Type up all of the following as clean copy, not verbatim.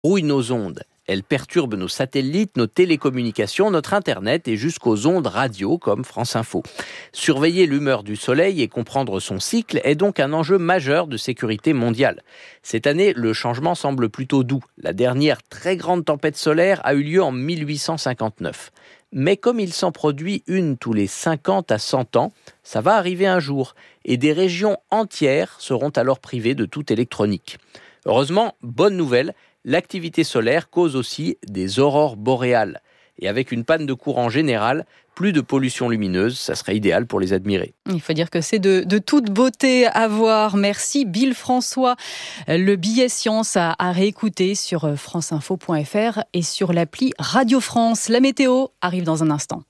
brouille nos ondes. Elle perturbe nos satellites, nos télécommunications, notre Internet et jusqu'aux ondes radio comme France Info. Surveiller l'humeur du Soleil et comprendre son cycle est donc un enjeu majeur de sécurité mondiale. Cette année, le changement semble plutôt doux. La dernière très grande tempête solaire a eu lieu en 1859. Mais comme il s'en produit une tous les 50 à 100 ans, ça va arriver un jour. Et des régions entières seront alors privées de toute électronique. Heureusement, bonne nouvelle, l'activité solaire cause aussi des aurores boréales. Et avec une panne de courant générale, plus de pollution lumineuse, ça serait idéal pour les admirer. Il faut dire que c'est de toute beauté à voir. Merci Bill François. Le billet science à réécouter sur franceinfo.fr et sur l'appli Radio France. La météo arrive dans un instant.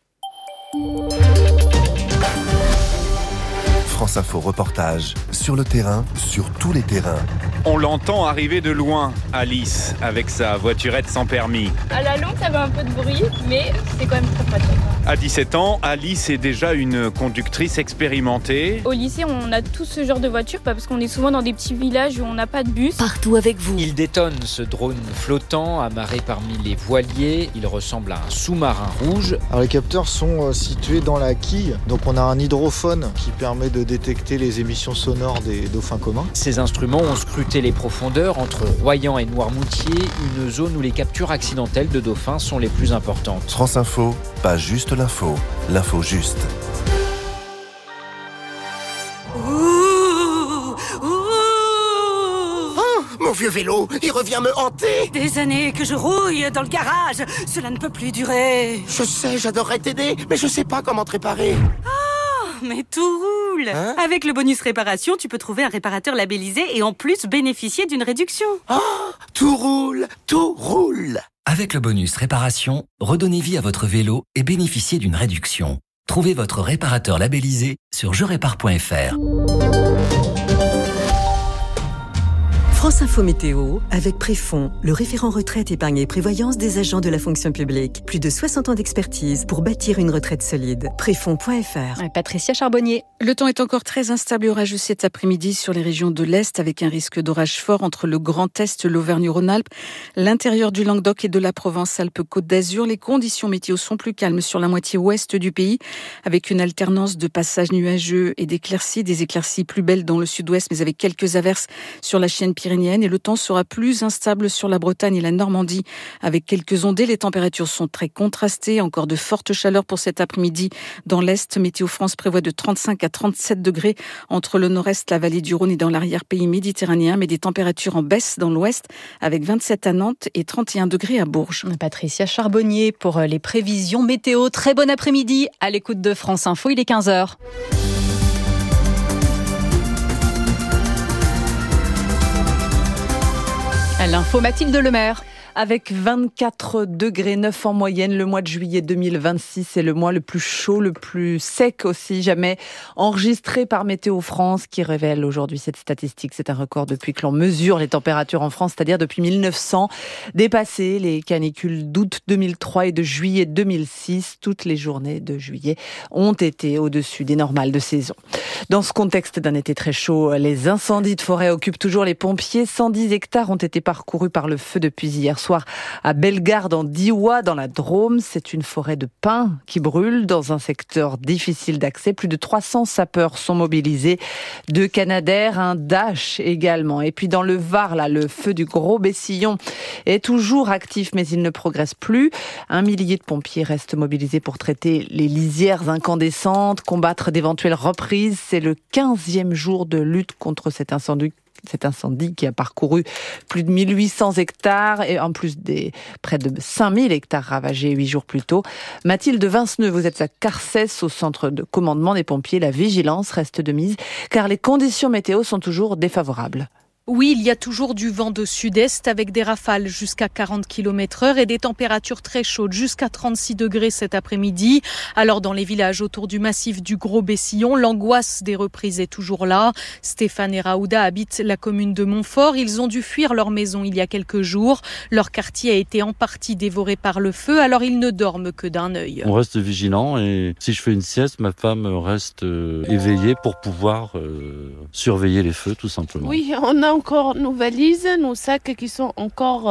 France Info reportage sur le terrain, sur tous les terrains. On l'entend arriver de loin, Alice, avec sa voiturette sans permis. À la longue, ça fait un peu de bruit, mais c'est quand même très pratique. À 17 ans, Alice est déjà une conductrice expérimentée. Au lycée, on a tout ce genre de voiture parce qu'on est souvent dans des petits villages où on n'a pas de bus. Partout avec vous. Il détonne ce drone flottant, amarré parmi les voiliers. Il ressemble à un sous-marin rouge. Alors les capteurs sont situés dans la quille, donc on a un hydrophone qui permet de détecter les émissions sonores des dauphins communs. Ces instruments ont scruté les profondeurs entre Royan et Noirmoutier, une zone où les captures accidentelles de dauphins sont les plus importantes. France Info, pas juste l'info, l'info juste. Mon vieux vélo, il revient me hanter. Des années que je rouille dans le garage, cela ne peut plus durer. Je sais, j'adorerais t'aider, mais je sais pas comment te réparer. Mais tout roule. Avec le bonus réparation, tu peux trouver un réparateur labellisé et en plus bénéficier d'une réduction. Tout roule, tout roule. Avec le bonus réparation, redonnez vie à votre vélo et bénéficiez d'une réduction. Trouvez votre réparateur labellisé sur jerépare.fr. France Info Météo, avec Préfond, le référent retraite, épargne et prévoyance des agents de la fonction publique. Plus de 60 ans d'expertise pour bâtir une retraite solide. Préfond.fr. Patricia Charbonnier. Le temps est encore très instable et orageux cet après-midi sur les régions de l'Est, avec un risque d'orage fort entre le Grand Est, l'Auvergne-Rhône-Alpes, l'intérieur du Languedoc et de la Provence-Alpes-Côte d'Azur. Les conditions météo sont plus calmes sur la moitié ouest du pays, avec une alternance de passages nuageux et d'éclaircies, des éclaircies plus belles dans le sud-ouest, mais avec quelques averses sur la chaîne pyrénéenne. Et le temps sera plus instable sur la Bretagne et la Normandie avec quelques ondées. Les températures sont très contrastées. Encore de fortes chaleurs pour cet après-midi dans l'Est. Météo France prévoit de 35 à 37 degrés entre le nord-est, la vallée du Rhône et dans l'arrière-pays méditerranéen. Mais des températures en baisse dans l'ouest avec 27 à Nantes et 31 degrés à Bourges. Patricia Charbonnier pour les prévisions météo. Très bon après-midi à l'écoute de France Info. Il est 15h. L'info Mathilde Lemaire. Avec 24 degrés 9 en moyenne, le mois de juillet 2026 est le mois le plus chaud, le plus sec aussi jamais enregistré par Météo France, qui révèle aujourd'hui cette statistique. C'est un record depuis que l'on mesure les températures en France, c'est-à-dire depuis 1900. Dépassé les canicules d'août 2003 et de juillet 2006, toutes les journées de juillet ont été au-dessus des normales de saison. Dans ce contexte d'un été très chaud, les incendies de forêt occupent toujours les pompiers. 110 hectares ont été parcourus par le feu depuis hier soir à Bellegarde en Diois dans la Drôme. C'est une forêt de pins qui brûle dans un secteur difficile d'accès. Plus de 300 sapeurs sont mobilisés, 2 Canadair, un Dash également. Et puis dans le Var, là, le feu du Gros Bessillon est toujours actif, mais il ne progresse plus. 1 millier de pompiers restent mobilisés pour traiter les lisières incandescentes, combattre d'éventuelles reprises. C'est le 15e jour de lutte contre cet incendie qui a parcouru plus de 1800 hectares et en plus des près de 5000 hectares ravagés 8 jours plus tôt. Mathilde Vinceneux, vous êtes à Carcès, au centre de commandement des pompiers. La vigilance reste de mise car les conditions météo sont toujours défavorables. Oui, il y a toujours du vent de sud-est avec des rafales jusqu'à 40 km/h et des températures très chaudes, jusqu'à 36 degrés cet après-midi. Alors dans les villages autour du massif du Gros Bessillon, l'angoisse des reprises est toujours là. Stéphane et Raouda habitent la commune de Montfort. Ils ont dû fuir leur maison il y a quelques jours. Leur quartier a été en partie dévoré par le feu, alors ils ne dorment que d'un œil. On reste vigilant et si je fais une sieste, ma femme reste éveillée pour pouvoir surveiller les feux tout simplement. Oui, on a encore nos valises, nos sacs qui sont encore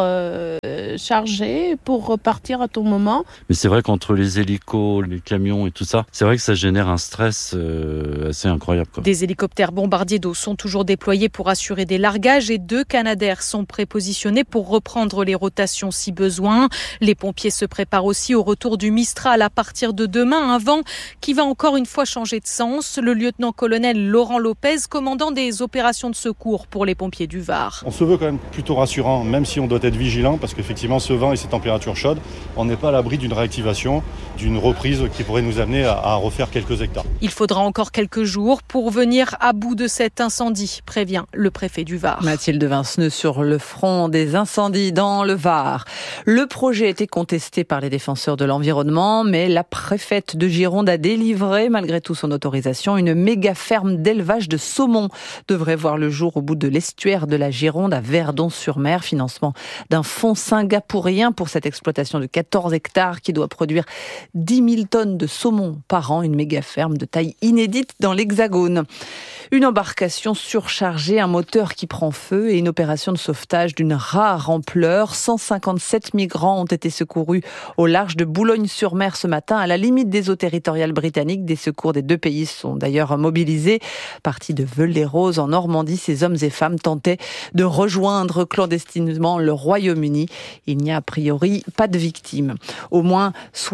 chargés pour repartir à tout moment. Mais c'est vrai qu'entre les hélicos, les camions et tout ça, c'est vrai que ça génère un stress assez incroyable, quoi. Des hélicoptères bombardiers d'eau sont toujours déployés pour assurer des largages et 2 Canadair sont prépositionnés pour reprendre les rotations si besoin. Les pompiers se préparent aussi au retour du Mistral à partir de demain, un vent qui va encore une fois changer de sens. Le lieutenant-colonel Laurent Lopez, commandant des opérations de secours pour les pompiers du Var. On se veut quand même plutôt rassurant, même si on doit être vigilant, parce qu'effectivement ce vent et ces températures chaudes, on n'est pas à l'abri d'une réactivation, d'une reprise qui pourrait nous amener à refaire quelques hectares. Il faudra encore quelques jours pour venir à bout de cet incendie, prévient le préfet du Var. Mathilde Vinceneux sur le front des incendies dans le Var. Le projet a été contesté par les défenseurs de l'environnement, mais la préfète de Gironde a délivré, malgré tout son autorisation, une méga ferme d'élevage de saumon. Devrait voir le jour au bout de l'estuaire de la Gironde à Verdon-sur-Mer. Financement d'un fonds singapourien pour cette exploitation de 14 hectares qui doit produire 10 000 tonnes de saumon par an. Une méga ferme de taille inédite dans l'Hexagone. Une embarcation surchargée, un moteur qui prend feu et une opération de sauvetage d'une rare ampleur. 157 migrants ont été secourus au large de Boulogne-sur-Mer ce matin, à la limite des eaux territoriales britanniques. Des secours des 2 pays sont d'ailleurs mobilisés. Partis de Veul-les-Roses en Normandie, ces hommes et femmes tentaient de rejoindre clandestinement le Royaume-Uni. Il n'y a a priori pas de victimes. Au moins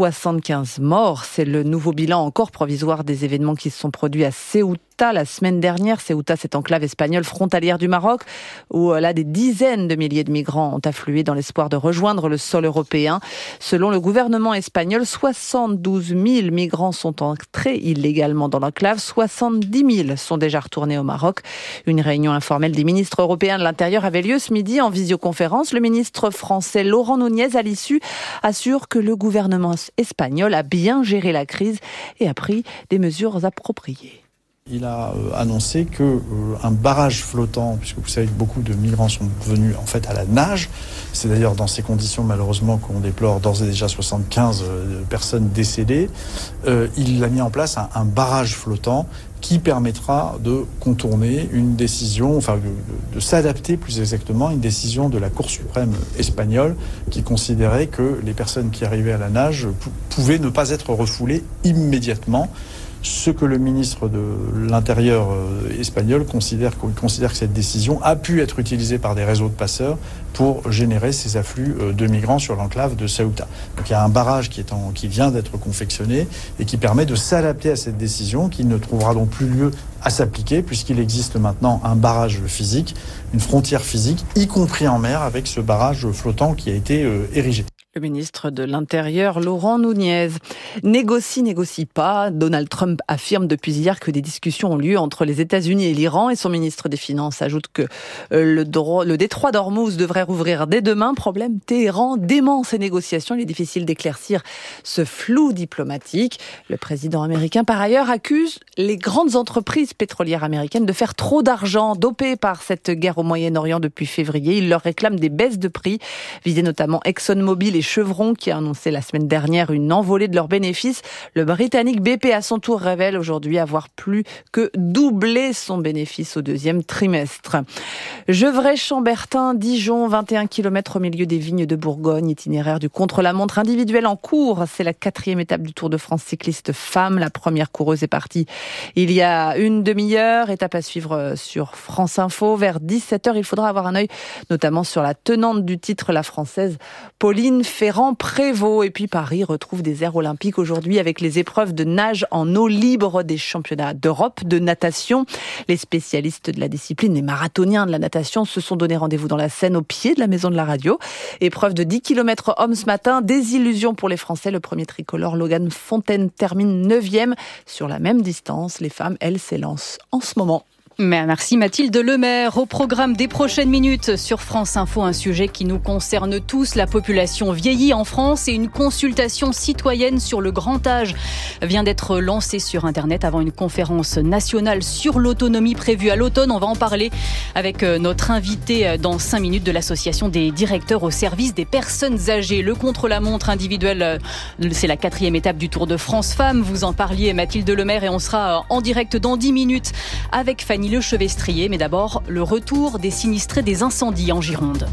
75 morts, c'est le nouveau bilan encore provisoire des événements qui se sont produits à Ceuta la semaine dernière. Ceuta, cette enclave espagnole frontalière du Maroc, où là des dizaines de milliers de migrants ont afflué dans l'espoir de rejoindre le sol européen. Selon le gouvernement espagnol, 72 000 migrants sont entrés illégalement dans l'enclave, 70 000 sont déjà retournés au Maroc. Une réunion informelle des ministres européens de l'Intérieur avait lieu ce midi en visioconférence. Le ministre français Laurent Nunez, à l'issue, assure que le gouvernement espagnol a bien géré la crise et a pris des mesures appropriées. Il a annoncé qu'un barrage flottant, puisque vous savez que beaucoup de migrants sont venus en fait à la nage, c'est d'ailleurs dans ces conditions malheureusement qu'on déplore d'ores et déjà 75 personnes décédées, il a mis en place un barrage flottant qui permettra de contourner une décision, enfin de s'adapter plus exactement à une décision de la Cour suprême espagnole qui considérait que les personnes qui arrivaient à la nage pouvaient ne pas être refoulées immédiatement. Ce que le ministre de l'Intérieur espagnol considère que cette décision a pu être utilisée par des réseaux de passeurs pour générer ces afflux de migrants sur l'enclave de Ceuta. Donc il y a un barrage qui vient d'être confectionné et qui permet de s'adapter à cette décision qui ne trouvera donc plus lieu à s'appliquer puisqu'il existe maintenant un barrage physique, une frontière physique, y compris en mer avec ce barrage flottant qui a été érigé. Le ministre de l'Intérieur, Laurent Nunez. Négocie pas. Donald Trump affirme depuis hier que des discussions ont lieu entre les États-Unis et l'Iran et son ministre des Finances ajoute que le détroit d'Ormuz devrait rouvrir dès demain. Problème, Téhéran dément ces négociations. Il est difficile d'éclaircir ce flou diplomatique. Le président américain, par ailleurs, accuse les grandes entreprises pétrolières américaines de faire trop d'argent, dopées par cette guerre au Moyen-Orient depuis février. Il leur réclame des baisses de prix, visées notamment ExxonMobil et Chevron, qui a annoncé la semaine dernière une envolée de leurs bénéfices. Le Britannique BP, à son tour, révèle aujourd'hui avoir plus que doublé son bénéfice au deuxième trimestre. Gevrey-Chambertin, Dijon, 21 km au milieu des vignes de Bourgogne, itinéraire du contre-la-montre individuel en cours. C'est la 4e étape du Tour de France cycliste femmes. La première coureuse est partie il y a une demi-heure. Étape à suivre sur France Info. Vers 17h, il faudra avoir un œil notamment sur la tenante du titre, la Française Pauline Ferrand-Prévot. Et puis Paris retrouve des aires olympiques aujourd'hui avec les épreuves de nage en eau libre des championnats d'Europe de natation. Les spécialistes de la discipline, les marathoniens de la natation se sont donné rendez-vous dans la Seine au pied de la Maison de la Radio. Épreuve de 10 km hommes ce matin. Désillusion pour les Français. Le premier tricolore Logan Fontaine termine 9e. Sur la même distance, les femmes, elles, s'élancent en ce moment. Merci Mathilde Lemaire. Au programme des prochaines minutes sur France Info, un sujet qui nous concerne tous. La population vieillit en France et une consultation citoyenne sur le grand âge vient d'être lancée sur Internet avant une conférence nationale sur l'autonomie prévue à l'automne. On va en parler avec notre invité dans 5 minutes de l'association des directeurs au service des personnes âgées. Le contre-la-montre individuel, c'est la 4e étape du Tour de France Femmes. Vous en parliez Mathilde Lemaire et on sera en direct dans 10 minutes avec Fanny Saint-Denis-le-Chevestrier. Mais d'abord, le retour des sinistrés des incendies en Gironde.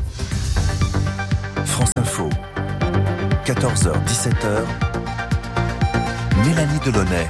France Info, 14h, 17h, Mélanie Delaunay.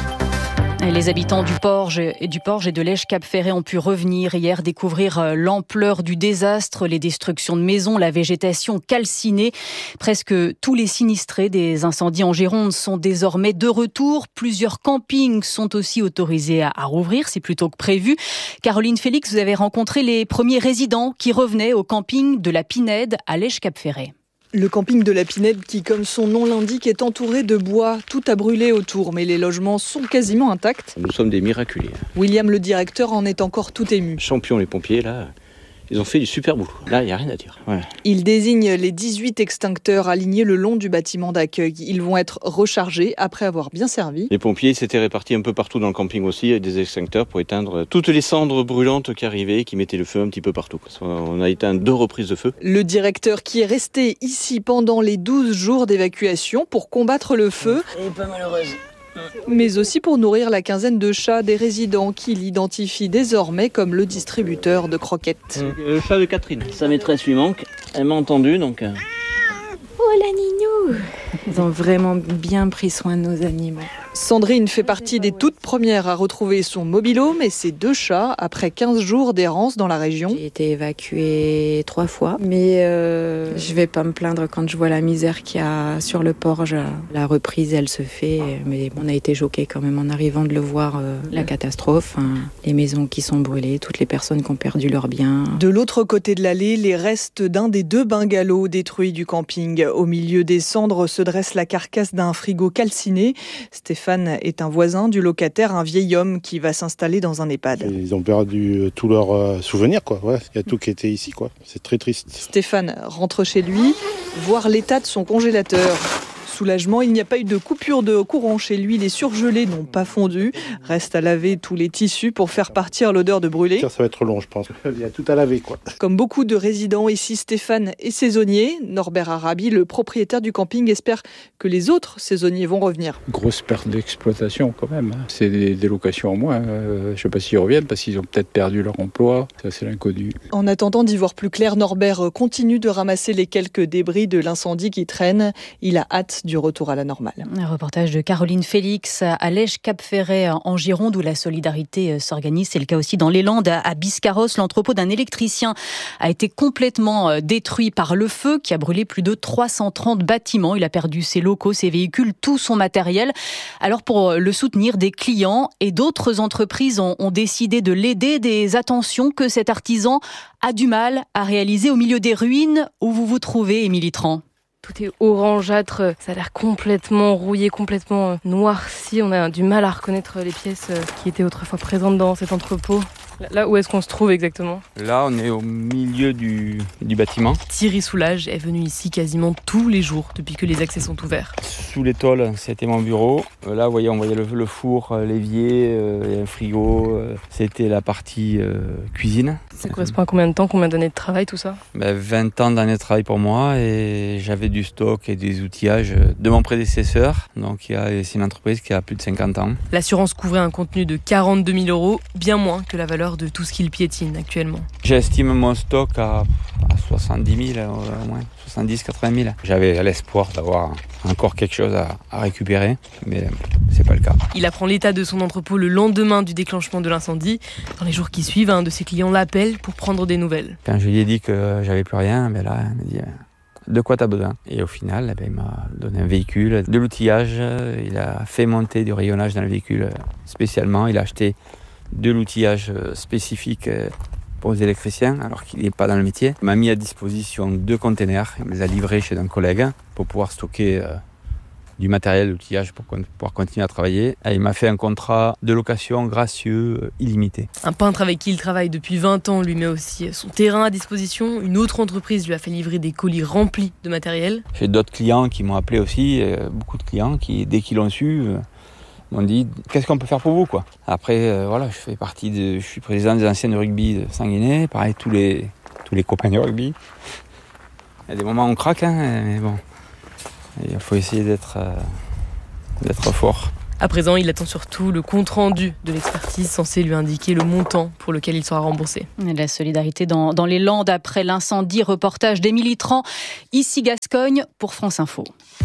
Et les habitants du Porge et de Lège-Cap-Ferret ont pu revenir hier, découvrir l'ampleur du désastre, les destructions de maisons, la végétation calcinée. Presque tous les sinistrés des incendies en Gironde sont désormais de retour. Plusieurs campings sont aussi autorisés à rouvrir, c'est plutôt que prévu. Caroline Félix, vous avez rencontré les premiers résidents qui revenaient au camping de la Pinède à Lège-Cap-Ferret. Le camping de la Pinède qui, comme son nom l'indique, est entouré de bois. Tout a brûlé autour, mais les logements sont quasiment intacts. Nous sommes des miraculiers. William, le directeur, en est encore tout ému. Champions les pompiers, là, ils ont fait du super boulot. Là, il n'y a rien à dire. Ouais. Il désigne les 18 extincteurs alignés le long du bâtiment d'accueil. Ils vont être rechargés après avoir bien servi. Les pompiers s'étaient répartis un peu partout dans le camping aussi, avec des extincteurs pour éteindre toutes les cendres brûlantes qui arrivaient, qui mettaient le feu un petit peu partout. On a éteint 2 reprises de feu. Le directeur qui est resté ici pendant les 12 jours d'évacuation pour combattre le feu. Elle est pas malheureuse. Mais aussi pour nourrir la quinzaine de chats des résidents qui l'identifient désormais comme le distributeur de croquettes. Le chat de Catherine. Sa maîtresse lui manque, elle m'a entendu donc... Oh la Ninou! Ils ont vraiment bien pris soin de nos animaux. Sandrine fait partie des toutes premières à retrouver son mobil-home et ses 2 chats après 15 jours d'errance dans la région. J'ai été évacuée 3 fois, mais je vais pas me plaindre quand je vois la misère qu'il y a sur le Porge. La reprise, elle se fait, mais on a été choqués quand même en arrivant de le voir, la catastrophe, les maisons qui sont brûlées, toutes les personnes qui ont perdu leurs biens. De l'autre côté de l'allée, les restes d'un des 2 bungalows détruits du camping. Au milieu des cendres se dresse la carcasse d'un frigo calciné. Stéphane est un voisin du locataire, un vieil homme qui va s'installer dans un EHPAD. Ils ont perdu tous leurs souvenirs, quoi. Ouais, il y a tout qui était ici, quoi. C'est très triste. Stéphane rentre chez lui, voir l'état de son congélateur. Soulagement, il n'y a pas eu de coupure de courant chez lui, les surgelés n'ont pas fondu. Reste à laver tous les tissus pour faire partir l'odeur de brûlé. Ça va être long, je pense. Il y a tout à laver, quoi. Comme beaucoup de résidents ici, Stéphane est saisonnier. Norbert Arabi, le propriétaire du camping, espère que les autres saisonniers vont revenir. Grosse perte d'exploitation quand même. C'est des locations en moins. Je ne sais pas s'ils reviennent parce qu'ils ont peut-être perdu leur emploi. Ça, c'est l'inconnu. En attendant d'y voir plus clair, Norbert continue de ramasser les quelques débris de l'incendie qui traînent. Il a hâte du retour à la normale. Un reportage de Caroline Félix à Lège-Cap-Ferret en Gironde où la solidarité s'organise. C'est le cas aussi dans les Landes à Biscarrosse. L'entrepôt d'un électricien a été complètement détruit par le feu qui a brûlé plus de 330 bâtiments. Il a perdu ses locaux, ses véhicules, tout son matériel. Alors pour le soutenir, des clients et d'autres entreprises ont décidé de l'aider. Des attentions que cet artisan a du mal à réaliser au milieu des ruines où vous vous trouvez, Émilie Tran. Tout est orangeâtre, ça a l'air complètement rouillé, complètement noirci. On a du mal à reconnaître les pièces qui étaient autrefois présentes dans cet entrepôt. Là, où est-ce qu'on se trouve exactement ? Là, on est au milieu du bâtiment. Thierry Soulage est venu ici quasiment tous les jours depuis que les accès sont ouverts. Sous les tôles, c'était mon bureau. Là, vous voyez, on voyait le four, l'évier, et un frigo. C'était la partie cuisine. Ça correspond à combien de temps, combien d'années de travail, tout ça ? 20 ans d'années de travail pour moi et j'avais du stock et des outillages de mon prédécesseur. Donc, c'est une entreprise qui a plus de 50 ans. L'assurance couvrait un contenu de 42 000 €, bien moins que la valeur de tout ce qu'il piétine actuellement. J'estime mon stock à 70 000, au moins 70 80 000. J'avais l'espoir d'avoir encore quelque chose à récupérer, mais c'est pas le cas. Il apprend l'état de son entrepôt le lendemain du déclenchement de l'incendie. Dans les jours qui suivent, un de ses clients l'appelle pour prendre des nouvelles. Quand je lui ai dit que j'avais plus rien, mais là, il m'a dit de quoi tu as besoin ? Et au final, il m'a donné un véhicule, de l'outillage. Il a fait monter du rayonnage dans le véhicule spécialement. Il a acheté de l'outillage spécifique pour les électriciens, alors qu'il n'est pas dans le métier. Il m'a mis à disposition 2 containers. Il me les a livrés chez un collègue pour pouvoir stocker du matériel d'outillage pour pouvoir continuer à travailler. Et il m'a fait un contrat de location gracieux illimité. Un peintre avec qui il travaille depuis 20 ans lui met aussi son terrain à disposition. Une autre entreprise lui a fait livrer des colis remplis de matériel. J'ai d'autres clients qui m'ont appelé aussi, beaucoup de clients qui, dès qu'ils l'ont su, m'ont dit qu'est-ce qu'on peut faire pour vous, quoi. Après, voilà, je suis président des anciens de rugby de Sanguinet, pareil, tous les copains de rugby. Il y a des moments où on craque, mais bon, il faut essayer d'être fort. À présent, il attend surtout le compte-rendu de l'expertise censé lui indiquer le montant pour lequel il sera remboursé. La solidarité dans les Landes après l'incendie. Reportage d'Émilie Tran, ici Gascogne pour France Info.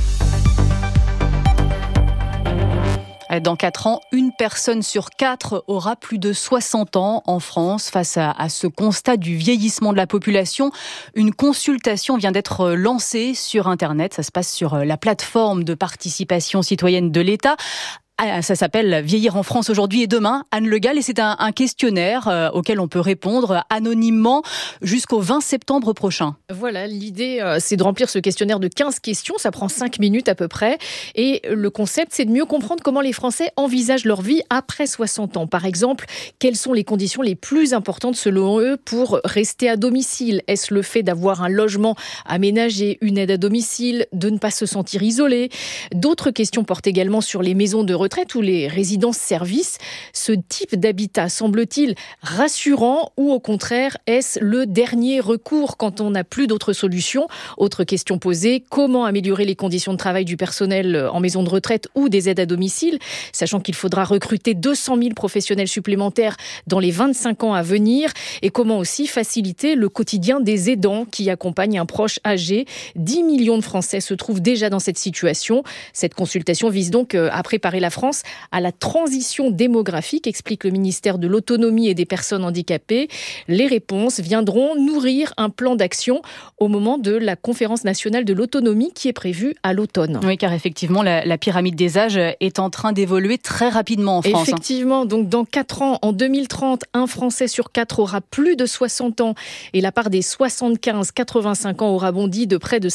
Dans 4 ans, une personne sur 4 aura plus de 60 ans en France. Face à ce constat du vieillissement de la population, une consultation vient d'être lancée sur Internet. Ça se passe sur la plateforme de participation citoyenne de l'État. Ça s'appelle Vieillir en France aujourd'hui et demain, Anne Le Gall, et c'est un questionnaire auquel on peut répondre anonymement jusqu'au 20 septembre prochain. Voilà, l'idée c'est de remplir ce questionnaire de 15 questions, ça prend 5 minutes à peu près, et le concept c'est de mieux comprendre comment les Français envisagent leur vie après 60 ans. Par exemple, quelles sont les conditions les plus importantes selon eux pour rester à domicile ? Est-ce le fait d'avoir un logement aménagé, une aide à domicile, de ne pas se sentir isolé ? D'autres questions portent également sur les maisons de retraite ou les résidences-services. Ce type d'habitat semble-t-il rassurant ou au contraire est-ce le dernier recours quand on n'a plus d'autres solutions ? Autre question posée, comment améliorer les conditions de travail du personnel en maison de retraite ou des aides à domicile, sachant qu'il faudra recruter 200 000 professionnels supplémentaires dans les 25 ans à venir, et comment aussi faciliter le quotidien des aidants qui accompagnent un proche âgé. 10 millions de Français se trouvent déjà dans cette situation. Cette consultation vise donc à préparer la France à la transition démographique, explique le ministère de l'Autonomie et des Personnes handicapées. Les réponses viendront nourrir un plan d'action au moment de la conférence nationale de l'autonomie qui est prévue à l'automne. Oui, car effectivement, la pyramide des âges est en train d'évoluer très rapidement en France. Effectivement, donc dans 4 ans, en 2030, un Français sur 4 aura plus de 60 ans et la part des 75-85 ans aura bondi de près de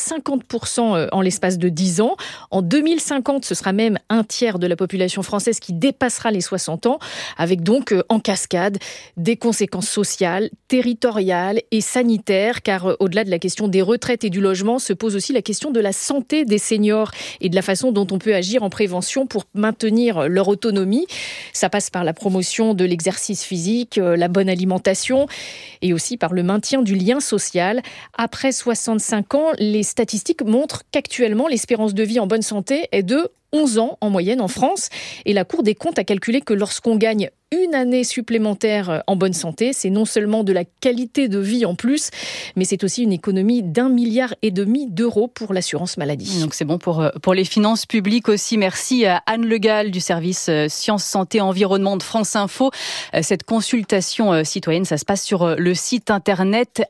50% en l'espace de 10 ans. En 2050, ce sera même un tiers de la population française qui dépassera les 60 ans, avec donc en cascade des conséquences sociales, territoriales et sanitaires, car au-delà de la question des retraites et du logement, se pose aussi la question de la santé des seniors et de la façon dont on peut agir en prévention pour maintenir leur autonomie. Ça passe par la promotion de l'exercice physique, la bonne alimentation et aussi par le maintien du lien social. Après 65 ans, les statistiques montrent qu'actuellement, l'espérance de vie en bonne santé est de 11 ans en moyenne en France. Et la Cour des comptes a calculé que lorsqu'on gagne une année supplémentaire en bonne santé, c'est non seulement de la qualité de vie en plus, mais c'est aussi une économie d'1,5 milliard d'euros pour l'assurance maladie. Donc c'est bon pour les finances publiques aussi. Merci à Anne Le Gall du service Sciences, Santé, Environnement de France Info. Cette consultation citoyenne, ça se passe sur le site internet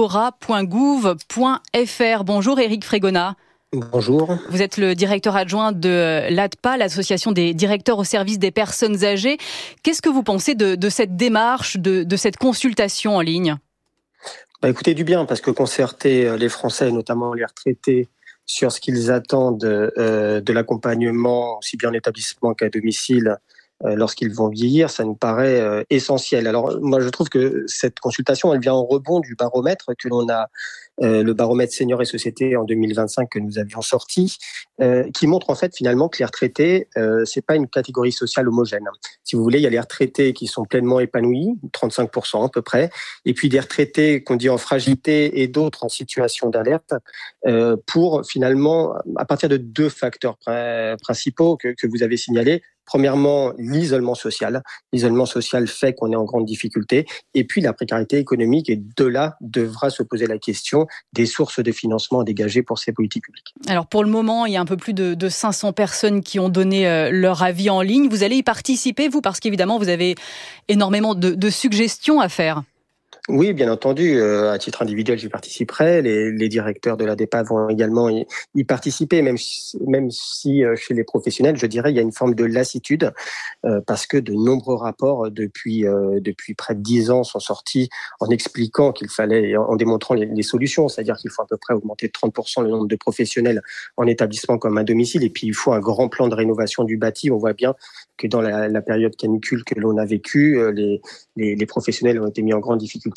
agora.gouv.fr. Bonjour Éric Frégonat. Bonjour. Vous êtes le directeur adjoint de l'ADPA, l'association des directeurs au service des personnes âgées. Qu'est-ce que vous pensez de cette démarche, de cette consultation en ligne ? Écoutez, du bien, parce que concerter les Français, notamment les retraités, sur ce qu'ils attendent de l'accompagnement, aussi bien en établissement qu'à domicile, lorsqu'ils vont vieillir, ça nous paraît essentiel. Alors moi, je trouve que cette consultation, elle vient en rebond du baromètre que l'on a, le baromètre Seniors et Société en 2025 que nous avions sorti, qui montre en fait finalement que les retraités, c'est pas une catégorie sociale homogène. Si vous voulez, il y a les retraités qui sont pleinement épanouis, 35% à peu près, et puis des retraités qu'on dit en fragilité et d'autres en situation d'alerte, pour finalement, à partir de 2 facteurs principaux que vous avez signalés. Premièrement, l'isolement social. L'isolement social fait qu'on est en grande difficulté. Et puis, la précarité économique. Et de là, devra se poser la question des sources de financement dégagées pour ces politiques publiques. Alors, pour le moment, il y a un peu plus de 500 personnes qui ont donné leur avis en ligne. Vous allez y participer, vous, parce qu'évidemment, vous avez énormément de suggestions à faire. Oui, bien entendu. À titre individuel, j'y participerai. Les directeurs de l'ADPA vont également y participer, même si chez les professionnels, je dirais, il y a une forme de lassitude, parce que de nombreux rapports depuis près de 10 ans sont sortis en expliquant qu'il fallait, en démontrant les solutions, c'est-à-dire qu'il faut à peu près augmenter de 30% le nombre de professionnels en établissement comme à domicile, et puis il faut un grand plan de rénovation du bâti. On voit bien que dans la période canicule que l'on a vécue, les professionnels ont été mis en grande difficulté.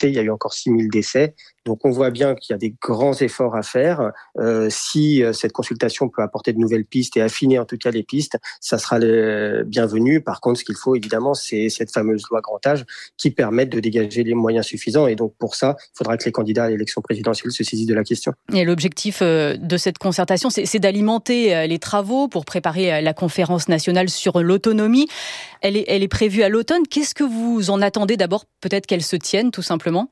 santé, il y a eu encore 6000 décès. Donc on voit bien qu'il y a des grands efforts à faire. Si cette consultation peut apporter de nouvelles pistes et affiner en tout cas les pistes, ça sera le bienvenu. Par contre, ce qu'il faut évidemment, c'est cette fameuse loi grand âge qui permette de dégager les moyens suffisants. Et donc pour ça, il faudra que les candidats à l'élection présidentielle se saisissent de la question. Et l'objectif de cette concertation, c'est d'alimenter les travaux pour préparer la conférence nationale sur l'autonomie. Elle est prévue à l'automne. Qu'est-ce que vous en attendez d'abord? Peut-être qu'elle se tienne tout simplement?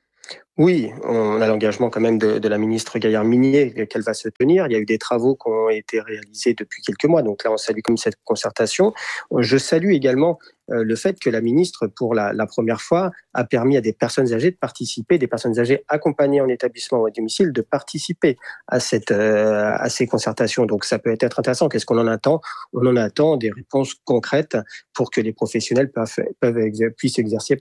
Oui, on a l'engagement quand même de la ministre Gaillard-Minier qu'elle va se tenir. Il y a eu des travaux qui ont été réalisés depuis quelques mois, donc là on salue comme cette concertation. Je salue également le fait que la ministre, pour la première fois, a permis à des personnes âgées de participer, des personnes âgées accompagnées en établissement ou à domicile, de participer à ces concertations. Donc ça peut être intéressant. Qu'est-ce qu'on en attend? On en attend des réponses concrètes pour que les professionnels puissent exercer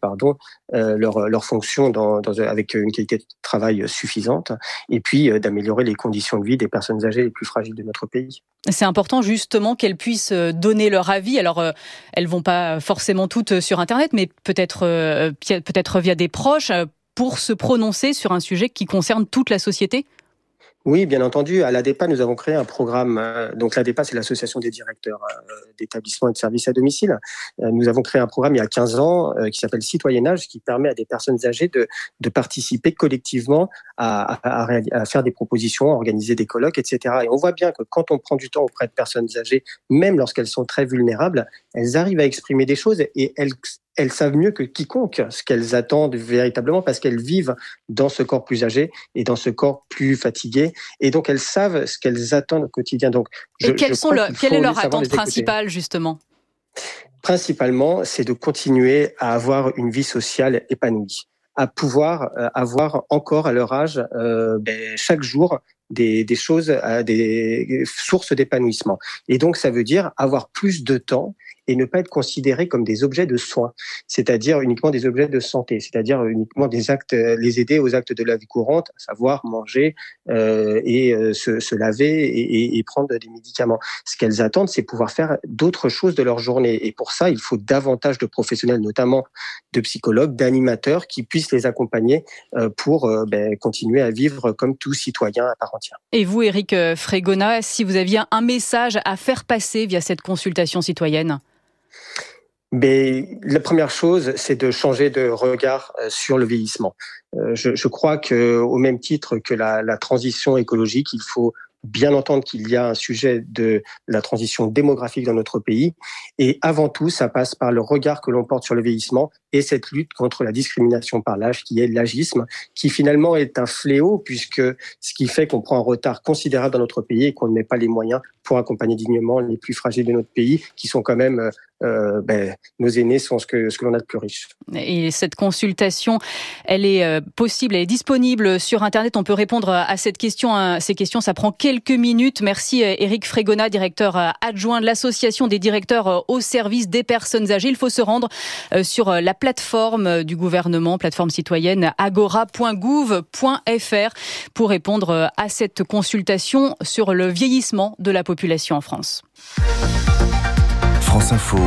leur fonction avec une qualité de travail suffisante, et puis d'améliorer les conditions de vie des personnes âgées les plus fragiles de notre pays. C'est important justement qu'elles puissent donner leur avis. Alors, elles vont pas forcément toutes sur Internet, mais peut-être via des proches pour se prononcer sur un sujet qui concerne toute la société. Oui, bien entendu. À l'ADEPA, nous avons créé un programme. Donc l'ADEPA, c'est l'association des directeurs d'établissements et de services à domicile. Nous avons créé un programme il y a 15 ans qui s'appelle Citoyennage, qui permet à des personnes âgées de participer collectivement à faire des propositions, à organiser des colloques, etc. Et on voit bien que quand on prend du temps auprès de personnes âgées, même lorsqu'elles sont très vulnérables, elles arrivent à exprimer des choses et elles savent mieux que quiconque ce qu'elles attendent véritablement parce qu'elles vivent dans ce corps plus âgé et dans ce corps plus fatigué. Et donc, elles savent ce qu'elles attendent au quotidien. Donc, quelle est leur attente principale, justement? Principalement, c'est de continuer à avoir une vie sociale épanouie, à pouvoir avoir encore à leur âge, chaque jour, des choses, des sources d'épanouissement. Et donc, ça veut dire avoir plus de temps et ne pas être considérés comme des objets de soins, c'est-à-dire uniquement des objets de santé, c'est-à-dire uniquement des actes, les aider aux actes de la vie courante, à savoir manger et se laver et prendre des médicaments. Ce qu'elles attendent, c'est pouvoir faire d'autres choses de leur journée. Et pour ça, il faut davantage de professionnels, notamment de psychologues, d'animateurs, qui puissent les accompagner pour continuer à vivre comme tout citoyen à part entière. Et vous, Éric Frégona, si vous aviez un message à faire passer via cette consultation citoyenne? Mais la première chose, c'est de changer de regard sur le vieillissement. Je crois que, au même titre que la transition écologique, il faut bien entendre qu'il y a un sujet de la transition démographique dans notre pays. Et avant tout, ça passe par le regard que l'on porte sur le vieillissement et cette lutte contre la discrimination par l'âge, qui est l'agisme, qui finalement est un fléau, puisque ce qui fait qu'on prend un retard considérable dans notre pays et qu'on ne met pas les moyens pour accompagner dignement les plus fragiles de notre pays, qui sont quand même nos aînés, sont ce que l'on a de plus riche. Et cette consultation, elle est possible, elle est disponible sur Internet. On peut répondre à ces questions, ça prend quelques minutes. Merci Éric Frégona, directeur adjoint de l'association des directeurs au service des personnes âgées. Il faut se rendre sur la plateforme du gouvernement, plateforme citoyenne agora.gouv.fr pour répondre à cette consultation sur le vieillissement de la population en France. France Info,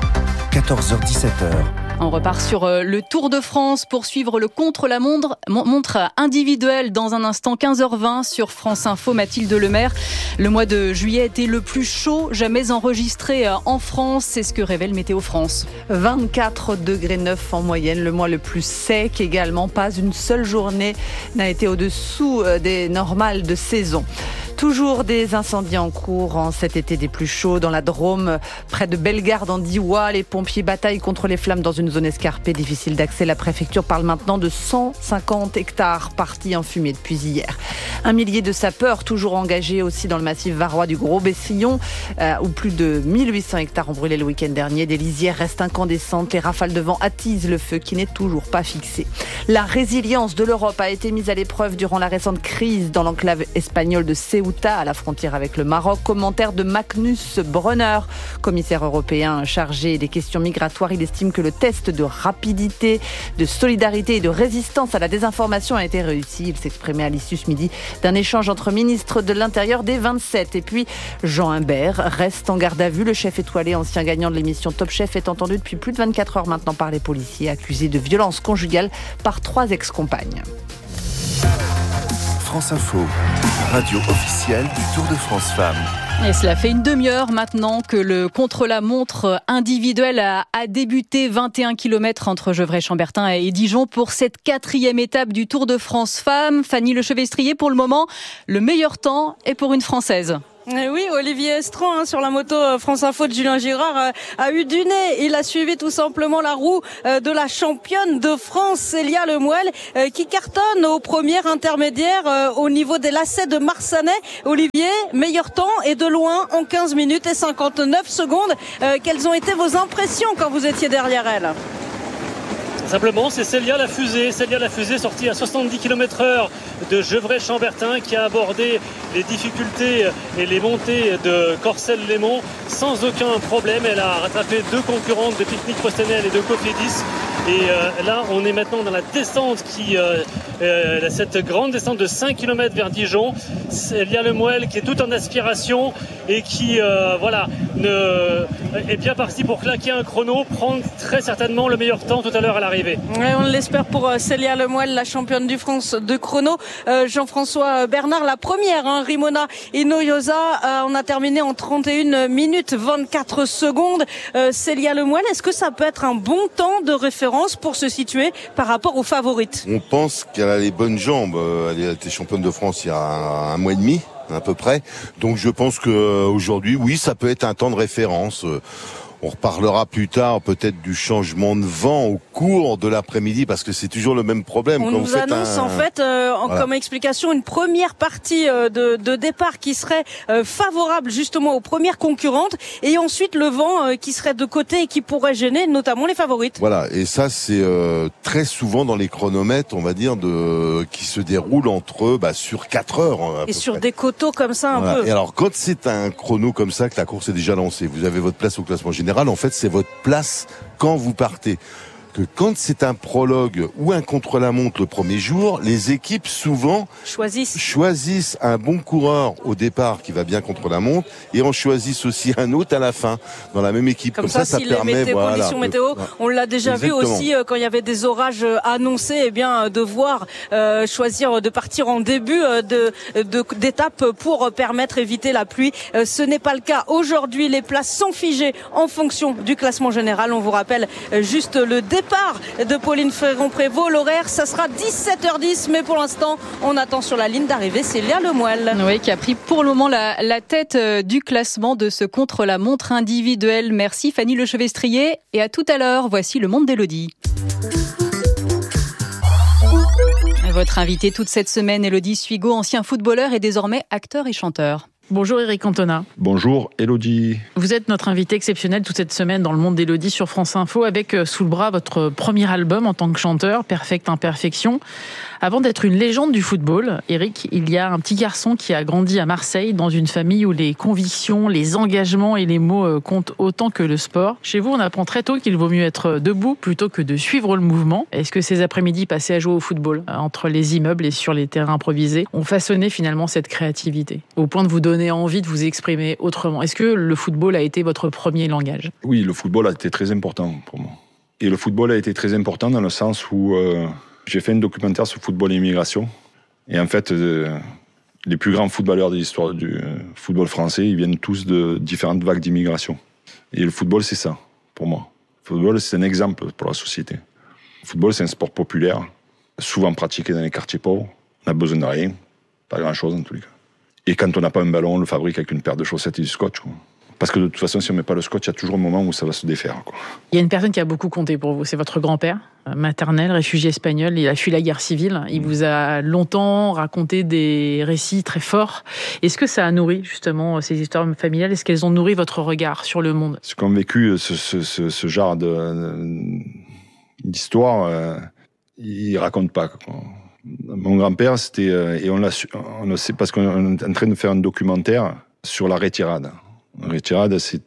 14h-17h. On repart sur le Tour de France pour suivre le contre-la-montre individuel dans un instant, 15h20 sur France Info. Mathilde Lemaire, le mois de juillet était le plus chaud jamais enregistré en France. C'est ce que révèle Météo France. 24,9 degrés en moyenne, le mois le plus sec également. Pas une seule journée n'a été au-dessous des normales de saison. Toujours des incendies en cours en cet été des plus chauds dans la Drôme, près de Bellegarde en Diois. Les pompiers bataillent contre les flammes dans une zone escarpée, difficile d'accès. La préfecture parle maintenant de 150 hectares partis en fumée depuis hier. 1 millier de sapeurs toujours engagés aussi dans le massif varois du Gros-Bessillon, où plus de 1800 hectares ont brûlé le week-end dernier. Des lisières restent incandescentes. Les rafales de vent attisent le feu qui n'est toujours pas fixé. La résilience de l'Europe a été mise à l'épreuve durant la récente crise dans l'enclave espagnole de Ceuta. Ghouta à la frontière avec le Maroc. Commentaire de Magnus Brunner, commissaire européen chargé des questions migratoires. Il estime que le test de rapidité, de solidarité et de résistance à la désinformation a été réussi. Il s'exprimait à l'issue ce midi d'un échange entre ministres de l'Intérieur des 27. Et puis Jean Humbert reste en garde à vue. Le chef étoilé, ancien gagnant de l'émission Top Chef, est entendu depuis plus de 24 heures maintenant par les policiers, accusé de violence conjugale par 3 ex-compagnes. France Info, radio officielle du Tour de France Femmes. Et cela fait une demi-heure maintenant que le contre-la-montre individuel a débuté. 21 km entre Gevrey-Chambertin et Dijon pour cette 4e étape du Tour de France Femmes. Fanny Lechevestrier, pour le moment, le meilleur temps est pour une Française. Oui, Olivier Estran sur la moto France Info de Julien Girard a eu du nez. Il a suivi tout simplement la roue de la championne de France, Célia Lemoelle, qui cartonne au premier intermédiaire au niveau des lacets de Marsanais. Olivier, meilleur temps et de loin en 15 minutes et 59 secondes. Quelles ont été vos impressions quand vous étiez derrière elle ? Simplement, c'est Célia la fusée sortie à 70 km/h de Gevrey-Chambertin qui a abordé les difficultés et les montées de Corcelles-Lémont sans aucun problème. Elle a rattrapé 2 concurrentes de Picnic Postenel et de Cofidis. Et là, on est maintenant dans la descente cette grande descente de 5 km vers Dijon. Célia Lemoelle qui est toute en aspiration et qui est bien partie pour claquer un chrono, prendre très certainement le meilleur temps tout à l'heure à l'arrivée. Ouais, on l'espère pour Célia Lemoelle, la championne du France de chrono. Jean-François Bernard, la première, Rimona Inoyosa, on a terminé en 31 minutes 24 secondes. Célia Lemoelle, est-ce que ça peut être un bon temps de référence pour se situer par rapport aux favorites ? On pense qu'elle a les bonnes jambes. Elle a été championne de France il y a un mois et demi, à peu près. Donc je pense qu'aujourd'hui, oui, ça peut être un temps de référence. On reparlera plus tard peut-être du changement de vent au cours de l'après-midi parce que c'est toujours le même problème. On nous annonce comme explication une première partie de départ qui serait favorable justement aux premières concurrentes et ensuite le vent qui serait de côté et qui pourrait gêner notamment les favorites. Voilà, et ça c'est très souvent dans les chronomètres, on va dire, qui se déroulent sur 4 heures. Et sur des coteaux comme ça un peu. Et alors quand c'est un chrono comme ça que la course est déjà lancée, vous avez votre place au classement général. En fait, c'est votre place quand vous partez. Que quand c'est un prologue ou un contre-la-montre le premier jour, les équipes souvent choisissent un bon coureur au départ qui va bien contre la montre et en choisissent aussi un autre à la fin dans la même équipe. Comme ça permet conditions météo, on l'a déjà vu aussi quand il y avait des orages annoncés, devoir choisir de partir en début d'étape pour permettre d'éviter la pluie. Ce n'est pas le cas aujourd'hui. Les places sont figées en fonction du classement général. On vous rappelle juste le départ de Pauline Ferron-Prévot. L'horaire, ça sera 17h10, mais pour l'instant, on attend sur la ligne d'arrivée Célia Lemoelle. Oui, qui a pris pour le moment la tête du classement de ce contre-la-montre individuel. Merci Fanny Lechevestrier et à tout à l'heure. Voici le monde d'Élodie. Votre invité toute cette semaine, Élodie Suigo, ancien footballeur et désormais acteur et chanteur. Bonjour Eric Cantona. Bonjour Élodie. Vous êtes notre invité exceptionnel toute cette semaine dans le monde d'Élodie sur France Info avec sous le bras votre premier album en tant que chanteur, Perfecte Imperfection. Avant d'être une légende du football, Eric, il y a un petit garçon qui a grandi à Marseille dans une famille où les convictions, les engagements et les mots comptent autant que le sport. Chez vous, on apprend très tôt qu'il vaut mieux être debout plutôt que de suivre le mouvement. Est-ce que ces après-midi passés à jouer au football entre les immeubles et sur les terrains improvisés ont façonné finalement cette créativité au point de vous donner envie de vous exprimer autrement? Est-ce que le football a été votre premier langage? Oui, le football a été très important pour moi. Et le football a été très important dans le sens où j'ai fait un documentaire sur football et immigration. Et en fait, les plus grands footballeurs de l'histoire du football français, ils viennent tous de différentes vagues d'immigration. Et le football, c'est ça, pour moi. Le football, c'est un exemple pour la société. Le football, c'est un sport populaire, souvent pratiqué dans les quartiers pauvres. On n'a besoin de rien, pas grand-chose en tous les cas. Et quand on n'a pas un ballon, on le fabrique avec une paire de chaussettes et du scotch, quoi. Parce que de toute façon, si on ne met pas le scotch, il y a toujours un moment où ça va se défaire, quoi. Il y a une personne qui a beaucoup compté pour vous, c'est votre grand-père, maternel, réfugié espagnol. Il a fui la guerre civile. Il vous a longtemps raconté des récits très forts. Est-ce que ça a nourri justement ces histoires familiales? Est-ce qu'elles ont nourri votre regard sur le monde? Ce qu'ont vécu ce genre d'histoire, ils ne racontent pas, quoi. Mon grand-père, c'était... et on le sait parce qu'on est en train de faire un documentaire sur la retirada. La retirada, c'est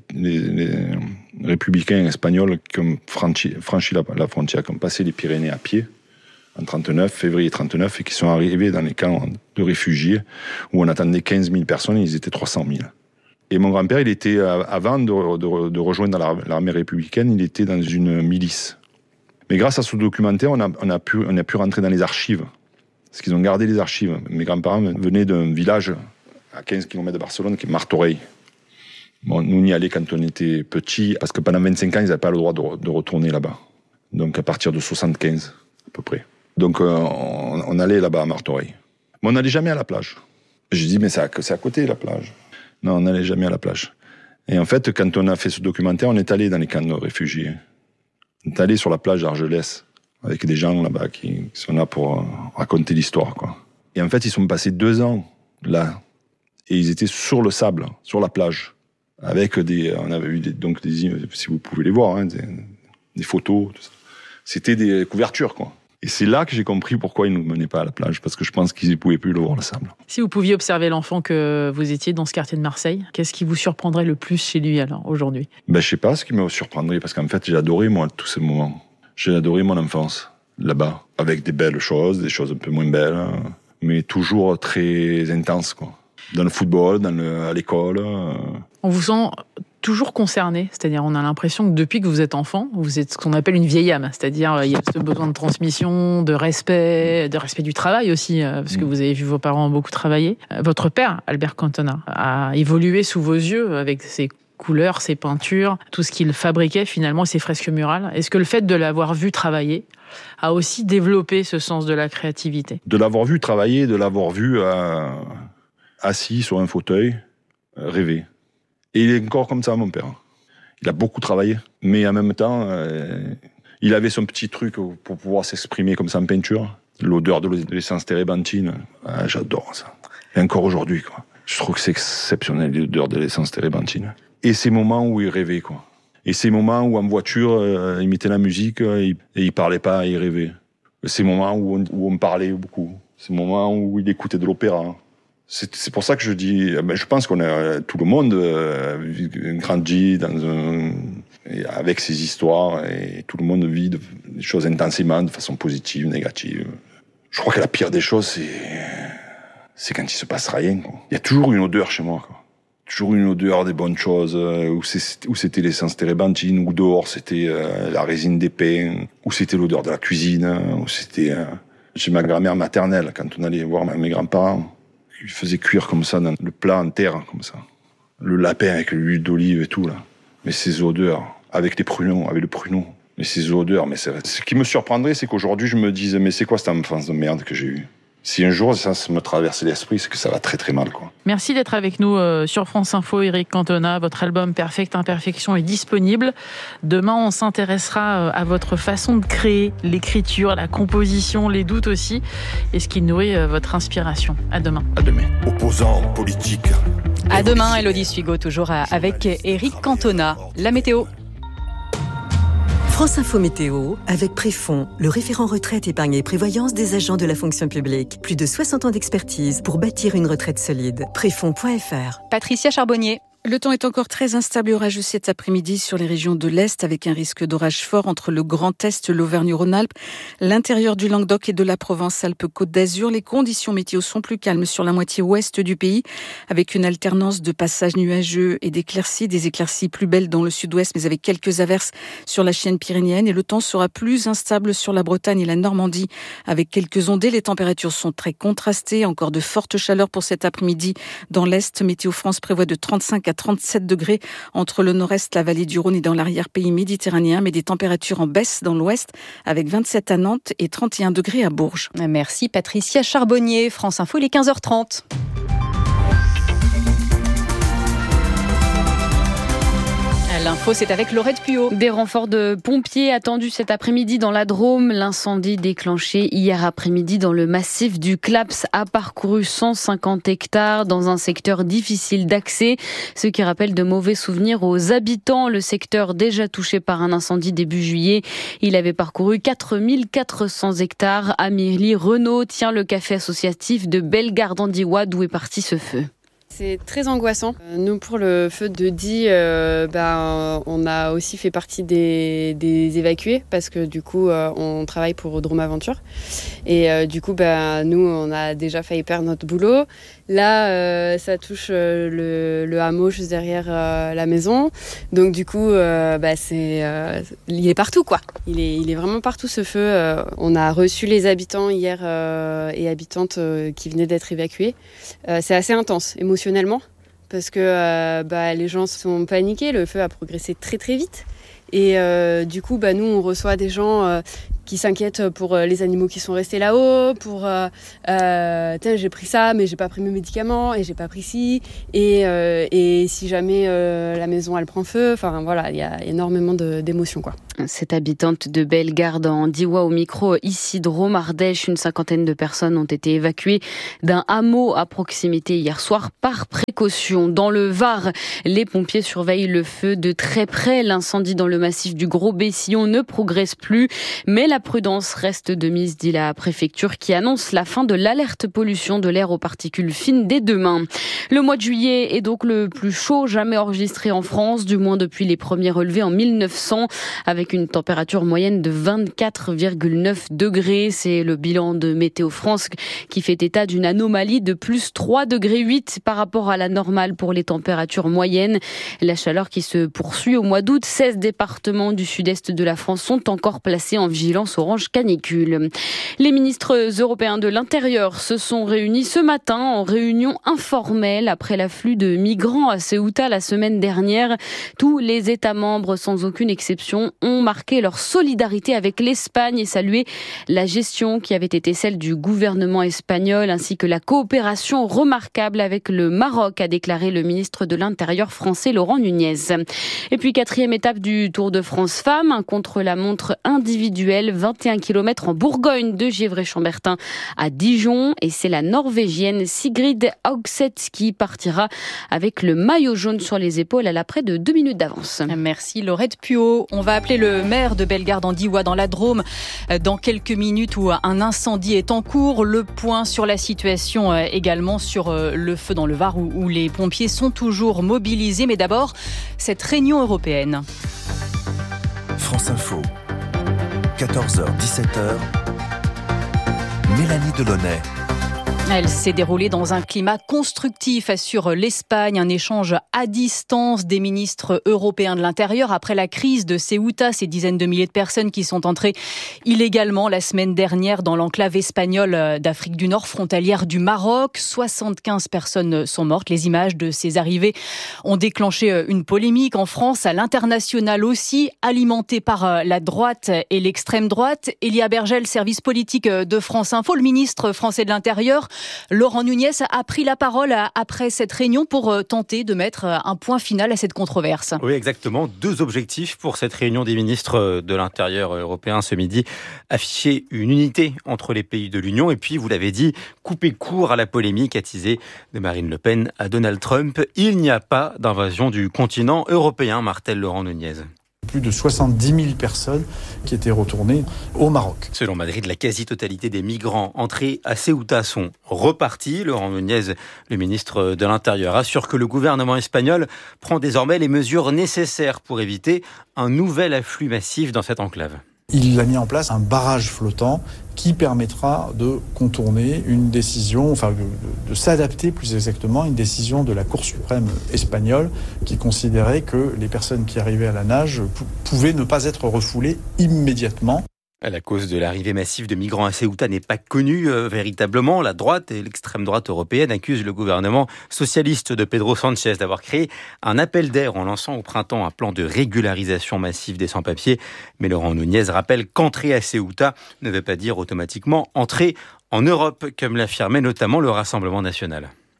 les républicains espagnols qui ont franchi la frontière, qui ont passé les Pyrénées à pied en février 1939, et qui sont arrivés dans les camps de réfugiés où on attendait 15 000 personnes et ils étaient 300 000. Et mon grand-père, il était, avant de rejoindre l'armée républicaine, il était dans une milice. Mais grâce à ce documentaire, on a pu rentrer dans les archives. Parce qu'ils ont gardé les archives. Mes grands-parents venaient d'un village à 15 km de Barcelone qui est Martorell. Bon, nous, on y allait quand on était petits, parce que pendant 25 ans, ils n'avaient pas le droit de retourner là-bas. Donc à partir de 75, à peu près. Donc on allait là-bas à Martorell. Mais on n'allait jamais à la plage. J'ai dit, mais c'est à côté, la plage. Non, on n'allait jamais à la plage. Et en fait, quand on a fait ce documentaire, on est allé dans les camps de réfugiés. On est allé sur la plage d'Argelès, avec des gens là-bas qui sont là pour raconter l'histoire, quoi. Et en fait, ils sont passés 2 ans là. Et ils étaient sur le sable, sur la plage. Avec on avait eu des si vous pouvez les voir, hein, des photos, tout ça. C'était des couvertures, quoi. Et c'est là que j'ai compris pourquoi ils ne nous menaient pas à la plage, parce que je pense qu'ils ne pouvaient plus le voir, le sable. Si vous pouviez observer l'enfant que vous étiez dans ce quartier de Marseille, qu'est-ce qui vous surprendrait le plus chez lui alors, aujourd'hui ? Je sais pas ce qui me surprendrait, parce qu'en fait, j'ai adoré, moi, tous ces moments. J'ai adoré mon enfance, là-bas, avec des belles choses, des choses un peu moins belles, mais toujours très intenses, quoi. Dans le football, à l'école. On vous sent toujours concerné, c'est-à-dire on a l'impression que depuis que vous êtes enfant, vous êtes ce qu'on appelle une vieille âme, c'est-à-dire il y a ce besoin de transmission, de respect du travail aussi, parce que vous avez vu vos parents beaucoup travailler. Votre père, Albert Cantona, a évolué sous vos yeux avec ses couleurs, ses peintures, tout ce qu'il fabriquait finalement, ses fresques murales. Est-ce que le fait de l'avoir vu travailler a aussi développé ce sens de la créativité ? De l'avoir vu travailler, de l'avoir vu assis sur un fauteuil, rêver. Et il est encore comme ça, mon père. Il a beaucoup travaillé, mais en même temps, il avait son petit truc pour pouvoir s'exprimer comme ça en peinture. L'odeur de l'essence térébenthine, j'adore ça. Et encore aujourd'hui, quoi. Je trouve que c'est exceptionnel, l'odeur de l'essence térébenthine. Et ces moments où il rêvait, quoi. Et ces moments où en voiture, il mettait la musique et il parlait pas, il rêvait. Ces moments où on parlait beaucoup. Ces moments où il écoutait de l'opéra. C'est pour ça que je dis, je pense qu'on a tout le monde grandi avec ses histoires et tout le monde vit des choses intensément, de façon positive, négative. Je crois que la pire des choses, c'est quand il se passe rien, quoi. Il y a toujours une odeur chez moi, quoi. Toujours une odeur des bonnes choses, où c'était l'essence térébenthine, ou dehors c'était la résine des pains, ou c'était l'odeur de la cuisine, ou c'était chez ma grand-mère maternelle, quand on allait voir mes grands-parents. Il faisait cuire comme ça, dans le plat en terre, comme ça. Le lapin avec l'huile d'olive et tout, là. Mais ces odeurs, avec le pruneau. Mais ces odeurs, mais ce qui me surprendrait, c'est qu'aujourd'hui, je me dise, mais c'est quoi cette enfance de merde que j'ai eue ? Si un jour, ça me traverse l'esprit, c'est que ça va très très mal, quoi. Merci d'être avec nous sur France Info, Éric Cantona. Votre album Perfecte Imperfection est disponible. Demain, on s'intéressera à votre façon de créer, l'écriture, la composition, les doutes aussi, et ce qui nourrit votre inspiration. À demain. À demain. Opposants politiques. À demain, Élodie Suigot, toujours avec Éric Cantona. La météo. France Info Météo, avec Préfond, le référent retraite, épargne et prévoyance des agents de la fonction publique. Plus de 60 ans d'expertise pour bâtir une retraite solide. Préfond.fr. Patricia Charbonnier. Le temps est encore très instable et orageux cet après-midi sur les régions de l'Est avec un risque d'orage fort entre le Grand Est, l'Auvergne-Rhône-Alpes, l'intérieur du Languedoc et de la Provence-Alpes-Côte d'Azur. Les conditions météo sont plus calmes sur la moitié ouest du pays avec une alternance de passages nuageux et d'éclaircies, des éclaircies plus belles dans le sud-ouest mais avec quelques averses sur la chaîne pyrénéenne et le temps sera plus instable sur la Bretagne et la Normandie avec quelques ondées. Les températures sont très contrastées, encore de fortes chaleurs pour cet après-midi dans l'Est. Météo France prévoit de 35 à 37 degrés entre le nord-est, la vallée du Rhône et dans l'arrière-pays méditerranéen, mais des températures en baisse dans l'ouest avec 27 à Nantes et 31 degrés à Bourges. Merci Patricia Charbonnier. France Info, il est 15h30. L'info Info, c'est avec Laurette Puot. Des renforts de pompiers attendus cet après-midi dans la Drôme. L'incendie déclenché hier après-midi dans le massif du Claps a parcouru 150 hectares dans un secteur difficile d'accès, ce qui rappelle de mauvais souvenirs aux habitants. Le secteur déjà touché par un incendie début juillet, il avait parcouru 4400 hectares. Amélie Renaud tient le café associatif de Bellegarde-en-Diois d'où est parti ce feu. C'est très angoissant. Nous, pour le feu de Die, on a aussi fait partie des évacués parce que du coup, on travaille pour Drôme Aventure. Et du coup, nous, on a déjà failli perdre notre boulot. Là, ça touche le hameau juste derrière la maison. Donc du coup, il est partout, quoi. Il est vraiment partout, ce feu. On a reçu les habitants hier et habitantes qui venaient d'être évacués. C'est assez intense, émotionnellement, parce que les gens sont paniqués. Le feu a progressé très très vite. Et du coup, nous, on reçoit des gens qui s'inquiètent pour les animaux qui sont restés là-haut, pour j'ai pris ça, mais j'ai pas pris mes médicaments, et j'ai pas pris ci, et si jamais la maison elle prend feu, enfin voilà, il y a énormément d'émotions, quoi. Cette habitante de Bellegarde-en-Diois au micro Isidro Mardèche, une cinquantaine de personnes ont été évacuées d'un hameau à proximité hier soir par précaution. Dans le Var, les pompiers surveillent le feu de très près. L'incendie dans le massif du Gros-Bessillon ne progresse plus, mais la prudence reste de mise, dit la préfecture, qui annonce la fin de l'alerte pollution de l'air aux particules fines dès demain. Le mois de juillet est donc le plus chaud jamais enregistré en France, du moins depuis les premiers relevés en 1900, avec une température moyenne de 24,9 degrés. C'est le bilan de Météo France qui fait état d'une anomalie de plus 3,8 degrés par rapport à la normale pour les températures moyennes. La chaleur qui se poursuit au mois d'août. 16 départements du sud-est de la France sont encore placés en vigilance orange canicule. Les ministres européens de l'Intérieur se sont réunis ce matin en réunion informelle après l'afflux de migrants à Ceuta la semaine dernière. Tous les États membres, sans aucune exception, ont marqué leur solidarité avec l'Espagne et salué la gestion qui avait été celle du gouvernement espagnol ainsi que la coopération remarquable avec le Maroc, a déclaré le ministre de l'Intérieur français Laurent Nunez. Et puis 4e étape du Tour de France Femmes, un contre-la-montre individuel, 21 km en Bourgogne de Gevrey-Chambertin à Dijon, et c'est la Norvégienne Sigrid Haugseth qui partira avec le maillot jaune sur les épaules. Elle a près de 2 minutes d'avance. Merci Laurette Puot. On va appeler le maire de Bellegarde-en-Diois dans la Drôme dans quelques minutes où un incendie est en cours. Le point sur la situation également sur le feu dans le Var où les pompiers sont toujours mobilisés. Mais d'abord, cette réunion européenne. France Info, 14h, 17h, Mélanie Delaunay. Elle s'est déroulée dans un climat constructif, assure l'Espagne. Un échange à distance des ministres européens de l'Intérieur après la crise de Ceuta. Ces dizaines de milliers de personnes qui sont entrées illégalement la semaine dernière dans l'enclave espagnole d'Afrique du Nord, frontalière du Maroc. 75 personnes sont mortes. Les images de ces arrivées ont déclenché une polémique en France, à l'international aussi, alimentée par la droite et l'extrême droite. Elia Bergel, service politique de France Info, le ministre français de l'Intérieur, Laurent Nunez, a pris la parole après cette réunion pour tenter de mettre un point final à cette controverse. Oui, exactement. 2 objectifs pour cette réunion des ministres de l'Intérieur européens ce midi. Afficher une unité entre les pays de l'Union et puis, vous l'avez dit, couper court à la polémique attisée de Marine Le Pen à Donald Trump. Il n'y a pas d'invasion du continent européen, martèle Laurent Nunez. Plus de 70 000 personnes qui étaient retournées au Maroc. Selon Madrid, la quasi-totalité des migrants entrés à Ceuta sont repartis. Laurent Nunez, le ministre de l'Intérieur, assure que le gouvernement espagnol prend désormais les mesures nécessaires pour éviter un nouvel afflux massif dans cette enclave. Il a mis en place un barrage flottant qui permettra de contourner une décision, de s'adapter plus exactement à une décision de la Cour suprême espagnole qui considérait que les personnes qui arrivaient à la nage pouvaient ne pas être refoulées immédiatement. La cause de l'arrivée massive de migrants à Ceuta n'est pas connue véritablement. La droite et l'extrême droite européenne accusent le gouvernement socialiste de Pedro Sánchez d'avoir créé un appel d'air en lançant au printemps un plan de régularisation massive des sans-papiers. Mais Laurent Nunez rappelle qu'entrer à Ceuta ne veut pas dire automatiquement entrer en Europe, comme l'affirmait notamment le Rassemblement national.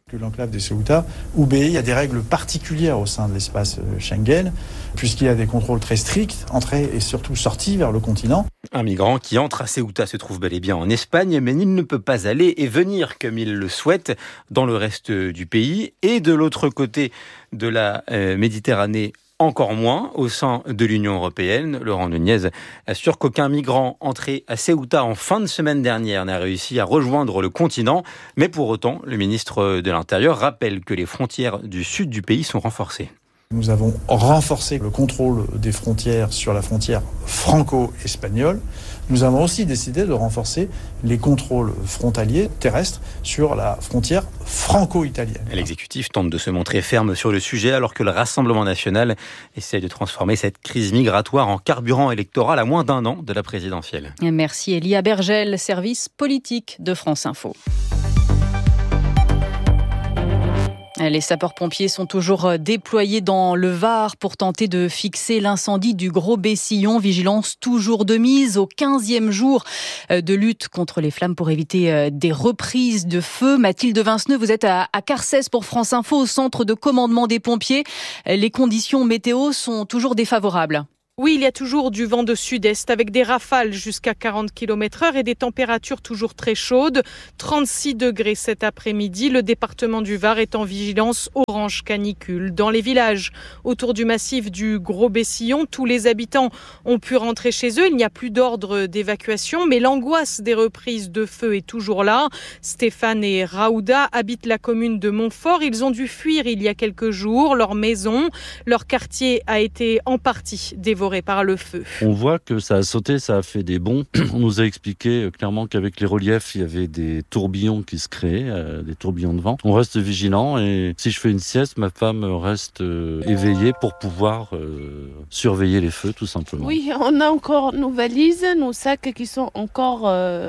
Que l'enclave de Ceuta obéit à des règles particulières au sein de l'espace Schengen, puisqu'il y a des contrôles très stricts, entrée et surtout sortie vers le continent. Un migrant qui entre à Ceuta se trouve bel et bien en Espagne, mais il ne peut pas aller et venir comme il le souhaite dans le reste du pays. Et de l'autre côté de la Méditerranée, encore moins au sein de l'Union européenne. Laurent Nunez assure qu'aucun migrant entré à Ceuta en fin de semaine dernière n'a réussi à rejoindre le continent. Mais pour autant, le ministre de l'Intérieur rappelle que les frontières du sud du pays sont renforcées. Nous avons renforcé le contrôle des frontières sur la frontière franco-espagnole. Nous avons aussi décidé de renforcer les contrôles frontaliers terrestres sur la frontière franco-italienne. L'exécutif tente de se montrer ferme sur le sujet alors que le Rassemblement national essaie de transformer cette crise migratoire en carburant électoral à moins d'1 an de la présidentielle. Merci Elia Bergel, service politique de France Info. Les sapeurs-pompiers sont toujours déployés dans le Var pour tenter de fixer l'incendie du Gros Bessillon. Vigilance toujours de mise au 15e jour de lutte contre les flammes pour éviter des reprises de feu. Mathilde Vinceneux, vous êtes à Carcès pour France Info, au centre de commandement des pompiers. Les conditions météo sont toujours défavorables. Oui, il y a toujours du vent de sud-est avec des rafales jusqu'à 40 km/h et des températures toujours très chaudes. 36 degrés cet après-midi. Le département du Var est en vigilance orange canicule. Dans les villages autour du massif du Gros Bessillon, tous les habitants ont pu rentrer chez eux. Il n'y a plus d'ordre d'évacuation, mais l'angoisse des reprises de feu est toujours là. Stéphane et Raouda habitent la commune de Montfort. Ils ont dû fuir il y a quelques jours leur maison. Leur quartier a été en partie dévoré par le feu. On voit que ça a sauté, ça a fait des bonds. On nous a expliqué clairement qu'avec les reliefs, il y avait des tourbillons qui se créaient, des tourbillons de vent. On reste vigilant et si je fais une sieste, ma femme reste éveillée pour pouvoir surveiller les feux, tout simplement. Oui, on a encore nos valises, nos sacs qui sont encore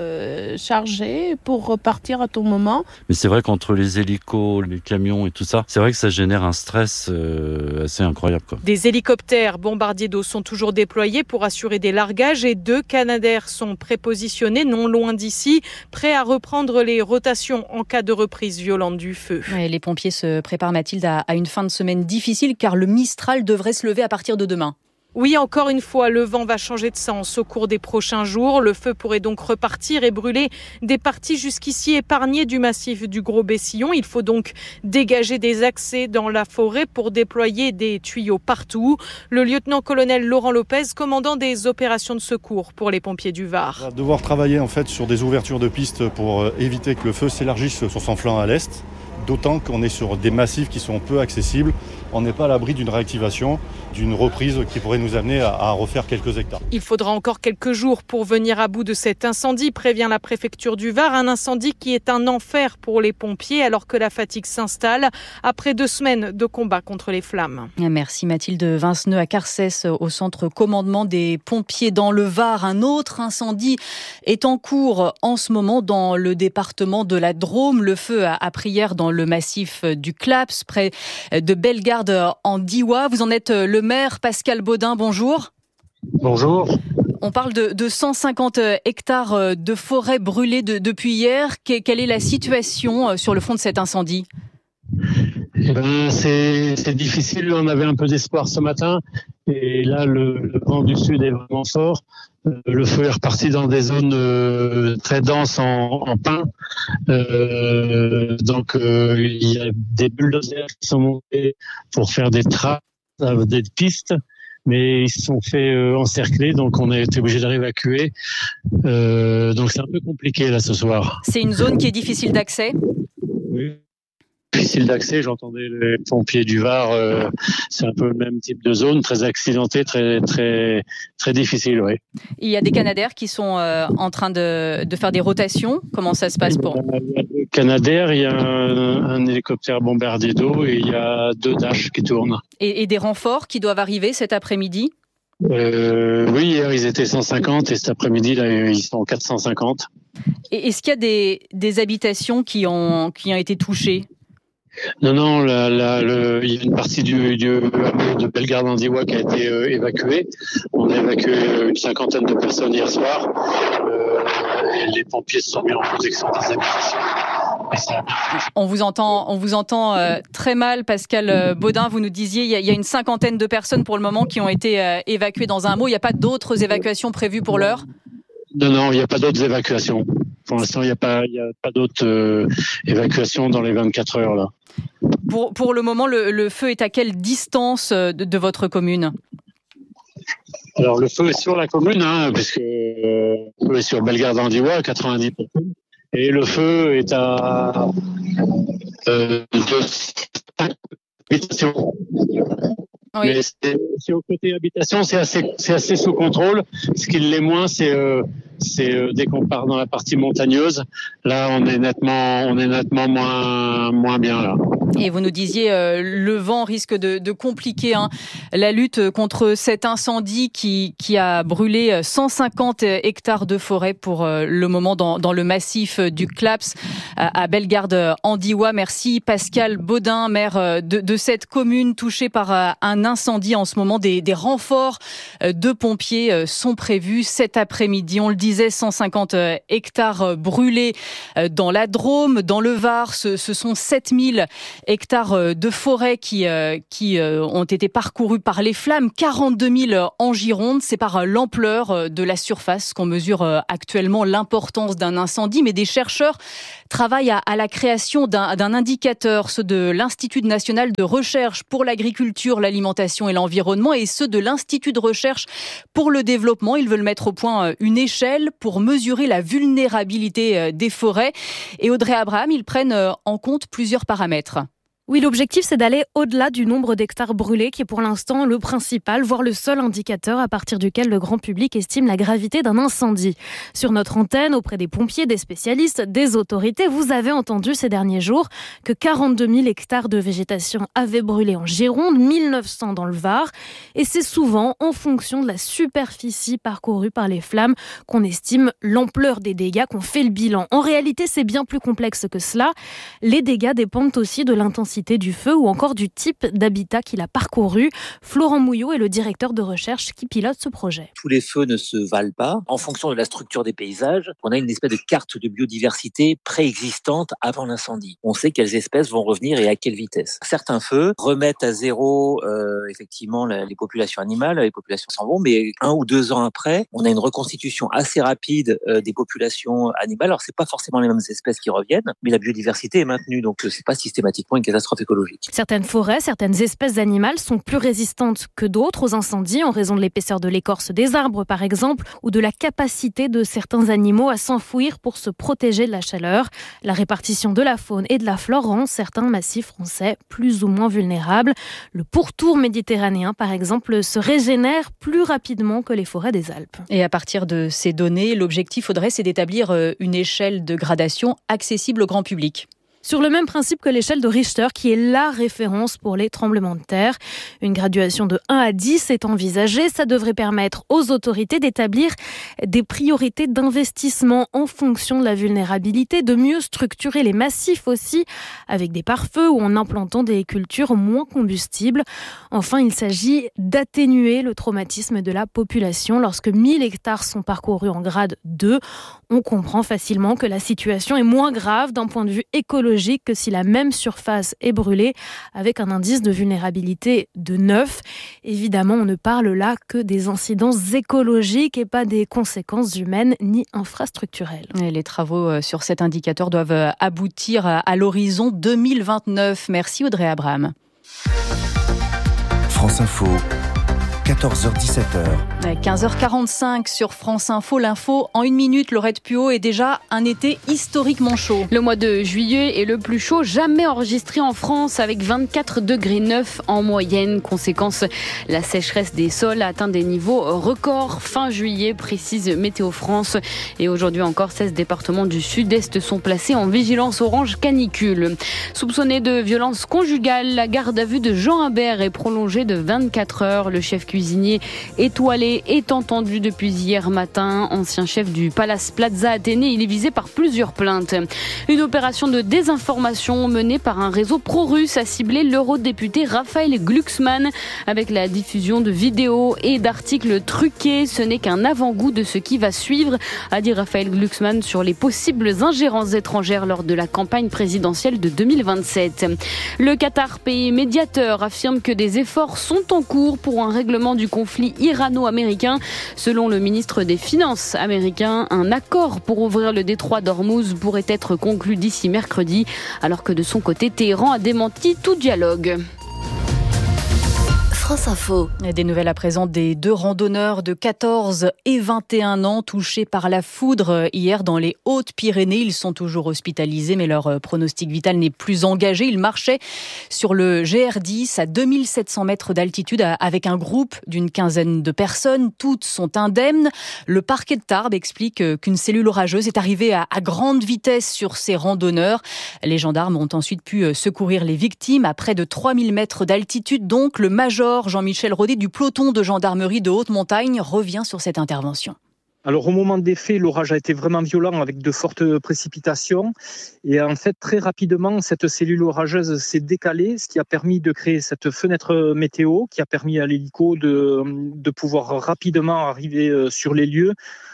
chargés pour repartir à tout moment. Mais c'est vrai qu'entre les hélicos, les camions et tout ça, c'est vrai que ça génère un stress assez incroyable, quoi. Des hélicoptères bombardiers d'eau sont toujours déployés pour assurer des largages et 2 Canadair sont prépositionnés non loin d'ici, prêts à reprendre les rotations en cas de reprise violente du feu. Et les pompiers se préparent, Mathilde, à une fin de semaine difficile car le Mistral devrait se lever à partir de demain. Oui, encore une fois, le vent va changer de sens au cours des prochains jours. Le feu pourrait donc repartir et brûler des parties jusqu'ici épargnées du massif du Gros Bessillon. Il faut donc dégager des accès dans la forêt pour déployer des tuyaux partout. Le lieutenant-colonel Laurent Lopez, commandant des opérations de secours pour les pompiers du Var. On va devoir travailler en fait sur des ouvertures de pistes pour éviter que le feu s'élargisse sur son flanc à l'est. D'autant qu'on est sur des massifs qui sont peu accessibles. On n'est pas à l'abri d'une réactivation, d'une reprise qui pourrait nous amener à refaire quelques hectares. Il faudra encore quelques jours pour venir à bout de cet incendie, prévient la préfecture du Var. Un incendie qui est un enfer pour les pompiers alors que la fatigue s'installe après 2 semaines de combat contre les flammes. Merci Mathilde Vinceneux à Carcès, au centre commandement des pompiers dans le Var. Un autre incendie est en cours en ce moment dans le département de la Drôme. Le feu a pris hier dans le massif du Claps, près de Bellegarde en Diois. Vous en êtes le maire, Pascal Baudin, bonjour. Bonjour. On parle de 150 hectares de forêt brûlés depuis hier. Quelle est la situation sur le fond de cet incendie ? C'est difficile, on avait un peu d'espoir ce matin et là le vent du sud est vraiment fort. Le feu est reparti dans des zones très denses en pins. Donc il y a des bulldozers qui sont montés pour faire des traces, des pistes, mais ils se sont fait encercler, donc on a été obligé de l'évacuer. Donc c'est un peu compliqué là ce soir. C'est une zone qui est difficile d'accès ? Oui. Difficile d'accès, j'entendais les pompiers du Var, c'est un peu le même type de zone, très accidentée, très difficile, oui. Il y a des Canadair qui sont en train de faire des rotations. Comment ça se passe pour ? Il y a 2 Canadair, il y a un hélicoptère bombardier d'eau et il y a 2 Dash qui tournent. Et des renforts qui doivent arriver cet après-midi ? Oui, hier ils étaient 150 et cet après-midi là ils sont 450. Et est-ce qu'il y a des habitations qui ont été touchées ? Non, il y a une partie du hameau de Bellegarde en Diois qui a été évacuée. On a évacué une 50aine de personnes hier soir. Et les pompiers se sont mis en protection des habitations. On vous entend très mal, Pascal Baudin. Vous nous disiez il y a une 50aine de personnes pour le moment qui ont été évacuées dans un hameau. Il n'y a pas d'autres évacuations prévues pour l'heure ? Non, il n'y a pas d'autres évacuations. Pour l'instant, il n'y a pas d'autres évacuations dans les 24 heures là. Pour le moment, le feu est à quelle distance de votre commune ? Alors le feu est sur la commune, puisque le feu est sur Bellegarde-Andiwa à 90%. Et le feu est à 2 habitations. Oui. Mais c'est au côté habitation, c'est assez sous contrôle. Ce qui l'est moins, c'est dès qu'on part dans la partie montagneuse. Là, on est nettement moins bien là. Et vous nous disiez, le vent risque de compliquer la lutte contre cet incendie qui a brûlé 150 hectares de forêt pour le moment dans le massif du Claps à Bellegarde-Andiwa. Merci Pascal Baudin, maire de cette commune touchée par un incendie en ce moment. Des renforts de pompiers sont prévus cet après-midi. On le disait, 150 hectares brûlés dans la Drôme, dans le Var. Ce sont 7000 hectares de forêt qui ont été parcourus par les flammes, 42 000 en Gironde. C'est par l'ampleur de la surface qu'on mesure actuellement l'importance d'un incendie. Mais des chercheurs travaillent à la création d'un indicateur, ceux de l'Institut national de recherche pour l'agriculture, l'alimentation et l'environnement et ceux de l'Institut de recherche pour le développement. Ils veulent mettre au point une échelle pour mesurer la vulnérabilité des forêts. Et Audrey Abraham, ils prennent en compte plusieurs paramètres. Oui, l'objectif, c'est d'aller au-delà du nombre d'hectares brûlés, qui est pour l'instant le principal, voire le seul indicateur à partir duquel le grand public estime la gravité d'un incendie. Sur notre antenne, auprès des pompiers, des spécialistes, des autorités, vous avez entendu ces derniers jours que 42 000 hectares de végétation avaient brûlé en Gironde, 1900 dans le Var. Et c'est souvent en fonction de la superficie parcourue par les flammes qu'on estime l'ampleur des dégâts, qu'on fait le bilan. En réalité, c'est bien plus complexe que cela. Les dégâts dépendent aussi de l'intensité du feu ou encore du type d'habitat qu'il a parcouru. Florent Mouillot est le directeur de recherche qui pilote ce projet. Tous les feux ne se valent pas. En fonction de la structure des paysages, on a une espèce de carte de biodiversité préexistante avant l'incendie. On sait quelles espèces vont revenir et à quelle vitesse. Certains feux remettent à zéro effectivement les populations animales, les populations s'en vont, mais 1 ou 2 ans après, on a une reconstitution assez rapide des populations animales. Alors c'est pas forcément les mêmes espèces qui reviennent, mais la biodiversité est maintenue, donc c'est pas systématiquement une catastrophe écologique. Certaines forêts, certaines espèces animales sont plus résistantes que d'autres aux incendies en raison de l'épaisseur de l'écorce des arbres par exemple ou de la capacité de certains animaux à s'enfouir pour se protéger de la chaleur. La répartition de la faune et de la flore rend certains massifs français plus ou moins vulnérables. Le pourtour méditerranéen par exemple se régénère plus rapidement que les forêts des Alpes. Et à partir de ces données, l'objectif, Audrey, c'est d'établir une échelle de gradation accessible au grand public. Sur le même principe que l'échelle de Richter, qui est la référence pour les tremblements de terre. Une graduation de 1 à 10 est envisagée. Ça devrait permettre aux autorités d'établir des priorités d'investissement en fonction de la vulnérabilité, de mieux structurer les massifs aussi, avec des pare-feux ou en implantant des cultures moins combustibles. Enfin, il s'agit d'atténuer le traumatisme de la population. Lorsque 1000 hectares sont parcourus en grade 2, on comprend facilement que la situation est moins grave d'un point de vue écologique que si la même surface est brûlée avec un indice de vulnérabilité de 9. Évidemment, on ne parle là que des incidences écologiques et pas des conséquences humaines ni infrastructurelles. Et les travaux sur cet indicateur doivent aboutir à l'horizon 2029. Merci Audrey Abraham. France Info. 14h-17h. 15h45 sur France Info. L'info en 1 minute. Laurette Puot, est déjà un été historiquement chaud. Le mois de juillet est le plus chaud jamais enregistré en France avec 24,9 degrés en moyenne. Conséquence, la sécheresse des sols a atteint des niveaux records fin juillet, précise Météo France. Et aujourd'hui encore, 16 départements du sud-est sont placés en vigilance orange canicule. Soupçonné de violence conjugale, la garde à vue de Jean Imbert est prolongée de 24 heures. Le chef cuisinier étoilé est entendu depuis hier matin. Ancien chef du Palace Plaza Athénée, il est visé par plusieurs plaintes. Une opération de désinformation menée par un réseau pro-russe a ciblé l'eurodéputé Raphaël Glucksmann avec la diffusion de vidéos et d'articles truqués. Ce n'est qu'un avant-goût de ce qui va suivre, a dit Raphaël Glucksmann sur les possibles ingérences étrangères lors de la campagne présidentielle de 2027. Le Qatar, pays médiateur, affirme que des efforts sont en cours pour un règlement du conflit irano-américain. Selon le ministre des Finances américain, un accord pour ouvrir le détroit d'Ormuz pourrait être conclu d'ici mercredi, alors que de son côté, Téhéran a démenti tout dialogue. France Info. Des nouvelles à présent des 2 randonneurs de 14 et 21 ans touchés par la foudre hier dans les Hautes-Pyrénées. Ils sont toujours hospitalisés, mais leur pronostic vital n'est plus engagé. Ils marchaient sur le GR10 à 2700 mètres d'altitude avec un groupe d'une quinzaine de personnes. Toutes sont indemnes. Le parquet de Tarbes explique qu'une cellule orageuse est arrivée à grande vitesse sur ces randonneurs. Les gendarmes ont ensuite pu secourir les victimes à près de 3000 mètres d'altitude. Donc, le major Jean-Michel Rodet du peloton de gendarmerie de haute montagne revient sur cette intervention. Alors au moment des faits, l'orage a été vraiment violent avec de fortes précipitations et en fait très rapidement cette cellule orageuse s'est décalée, ce qui a permis de créer cette fenêtre météo qui a permis à l'hélico de pouvoir rapidement arriver sur les lieux.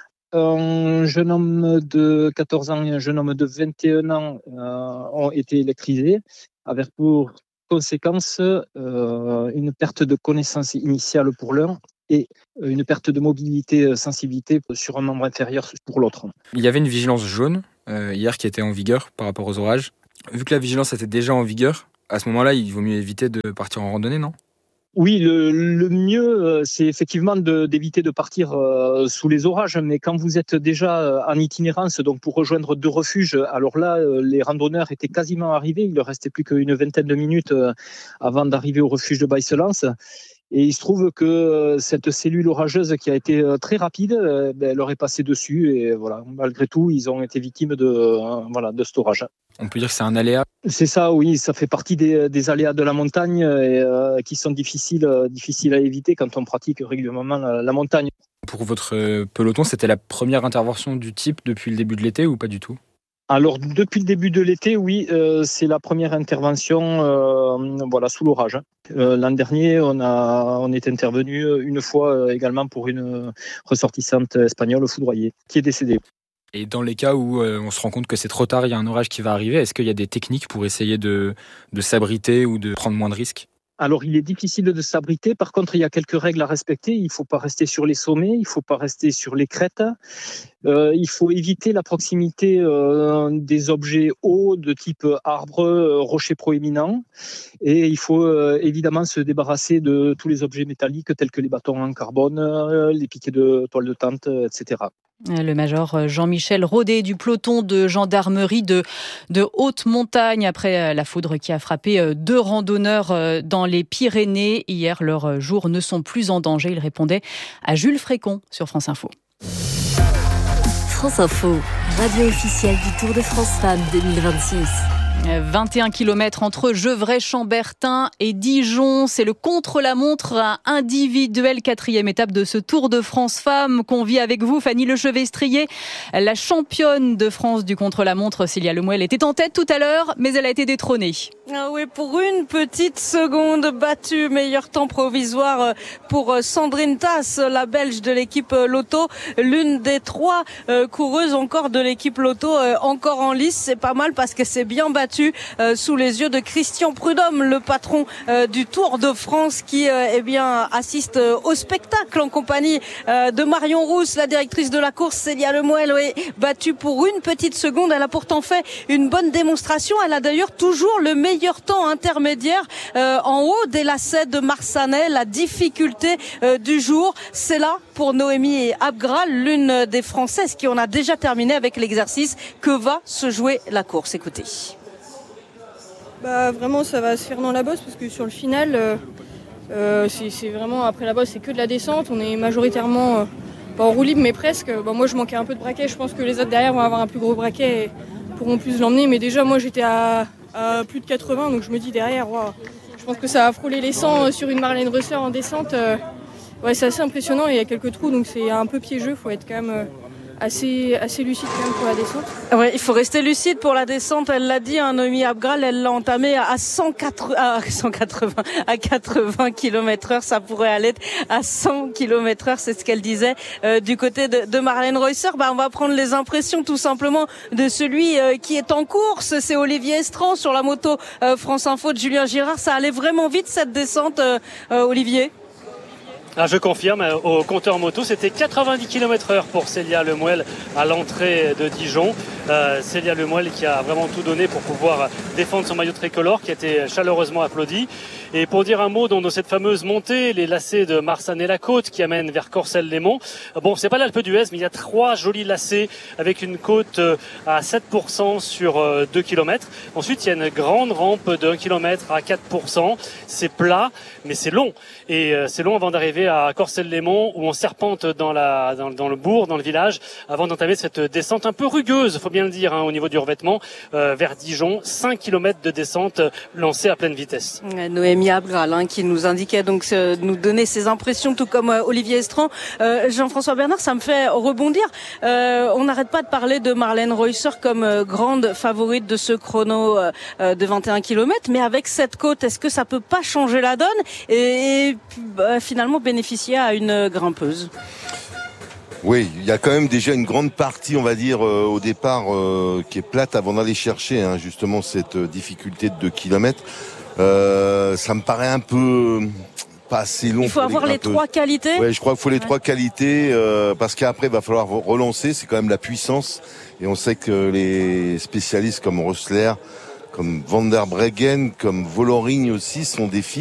Un jeune homme de 14 ans et un jeune homme de 21 ans ont été électrisés avec pour conséquence, une perte de connaissance initiale pour l'un et une perte de mobilité, sensibilité sur un membre inférieur pour l'autre. Il y avait une vigilance jaune hier qui était en vigueur par rapport aux orages. Vu que la vigilance était déjà en vigueur, à ce moment-là, il vaut mieux éviter de partir en randonnée, non ? Oui, le mieux, c'est effectivement d'éviter de partir sous les orages, mais quand vous êtes déjà en itinérance, donc pour rejoindre 2 refuges, alors là, les randonneurs étaient quasiment arrivés, il ne leur restait plus qu'une vingtaine de minutes avant d'arriver au refuge de Baïselance. Et il se trouve que cette cellule orageuse qui a été très rapide, elle leur est passée dessus et voilà, malgré tout, ils ont été victimes de cet orage. On peut dire que c'est un aléa. C'est ça, oui, ça fait partie des aléas de la montagne et qui sont difficiles à éviter quand on pratique régulièrement la montagne. Pour votre peloton, c'était la première intervention du type depuis le début de l'été ou pas du tout ? Alors, depuis le début de l'été, oui, c'est la première intervention sous l'orage. L'an dernier, on est intervenu une fois également pour une ressortissante espagnole foudroyée qui est décédée. Et dans les cas où on se rend compte que c'est trop tard, il y a un orage qui va arriver, est-ce qu'il y a des techniques pour essayer de s'abriter ou de prendre moins de risques ? Alors, il est difficile de s'abriter. Par contre, il y a quelques règles à respecter. Il ne faut pas rester sur les sommets, il ne faut pas rester sur les crêtes. Il faut éviter la proximité des objets hauts de type arbres, rochers proéminents. Et il faut évidemment se débarrasser de tous les objets métalliques tels que les bâtons en carbone, les piquets de toile de tente, etc. Le major Jean-Michel Rodet du peloton de gendarmerie de haute montagne après la foudre qui a frappé 2 randonneurs dans les Pyrénées. Hier, leurs jours ne sont plus en danger. Il répondait à Jules Frécon sur France Info. France Info, radio officielle du Tour de France Femmes 2026. 21 km entre Gevrey-Chambertin et Dijon. C'est le contre-la-montre individuel, 4e étape de ce Tour de France Femmes qu'on vit avec vous. Fanny Lechevestrier, la championne de France du contre-la-montre, Célia Lemuel, était en tête tout à l'heure, mais elle a été détrônée. Ah oui, pour une petite seconde battue, meilleur temps provisoire pour Sandrine Tass, la Belge de l'équipe Lotto, l'une des 3 coureuses encore de l'équipe Lotto, encore en lice. C'est pas mal parce que c'est bien battu sous les yeux de Christian Prudhomme, le patron du Tour de France, qui assiste au spectacle en compagnie de Marion Rousse, la directrice de la course. Célia Lemuel, battue pour une petite seconde. Elle a pourtant fait une bonne démonstration. Elle a d'ailleurs toujours le meilleur temps intermédiaire en haut des lacets de Marsanais. La difficulté du jour, c'est là pour Noémie Abgral, l'une des Françaises qui en a déjà terminé avec l'exercice. Que va se jouer la course? Écoutez. Vraiment, ça va se faire dans la bosse parce que sur le final, c'est vraiment après la bosse, c'est que de la descente. On est majoritairement pas en roue libre, mais presque. Moi, je manquais un peu de braquet. Je pense que les autres derrière vont avoir un plus gros braquet et pourront plus l'emmener. Mais déjà, moi, j'étais à plus de 80, donc je me dis derrière, je pense que ça va frôler les 100 sur une Marlène Reuser en descente. Ouais, c'est assez impressionnant et il y a quelques trous, donc c'est un peu piégeux. Faut être quand même assez lucide quand même pour la descente. Ouais, il faut rester lucide pour la descente. Elle l'a dit, Noémie Abgral, elle l'a entamée à 80 km/h. Ça pourrait aller à 100 km/h, c'est ce qu'elle disait. Du côté de Marlène Reusser, on va prendre les impressions tout simplement de celui qui est en course. C'est Olivier Estran sur la moto France Info de Julien Girard. Ça allait vraiment vite cette descente, Olivier. Je confirme, au compteur moto, c'était 90 km/h pour Célia Lemuel à l'entrée de Dijon. Célia Lemuel qui a vraiment tout donné pour pouvoir défendre son maillot tricolore, qui a été chaleureusement applaudi. Et pour dire un mot dans cette fameuse montée, les lacets de Marsanne-et-la-Côte qui amènent vers Corcelles-les-Monts. Bon, c'est pas l'Alpe d'Huez, mais il y a 3 jolis lacets avec une côte à 7% sur 2 km. Ensuite, il y a une grande rampe de 1 km à 4%. C'est plat, mais c'est long. Et c'est long avant d'arriver à Corcelles-les-Monts où on serpente dans le bourg, dans le village, avant d'entamer cette descente un peu rugueuse, faut bien le dire, au niveau du revêtement, vers Dijon. 5 km de descente lancée à pleine vitesse. Noémie Abgral qui nous indiquait donc nous donner ses impressions, tout comme Olivier Estran. Jean-François Bernard, ça me fait rebondir. On n'arrête pas de parler de Marlène Reusser comme grande favorite de ce chrono de 21 km, mais avec cette côte, est-ce que ça peut pas changer la donne et finalement bénéficier à une grimpeuse? Oui, il y a quand même déjà une grande partie, on va dire, au départ, qui est plate avant d'aller chercher justement cette difficulté de 2 km. Ça me paraît un peu pas assez long. Il faut avoir les 3 qualités. Ouais, je crois qu'il faut les 3 qualités parce qu'après il va falloir relancer. C'est quand même la puissance et on sait que les spécialistes comme Rössler, comme Van der Breggen, comme Vollering aussi sont des filles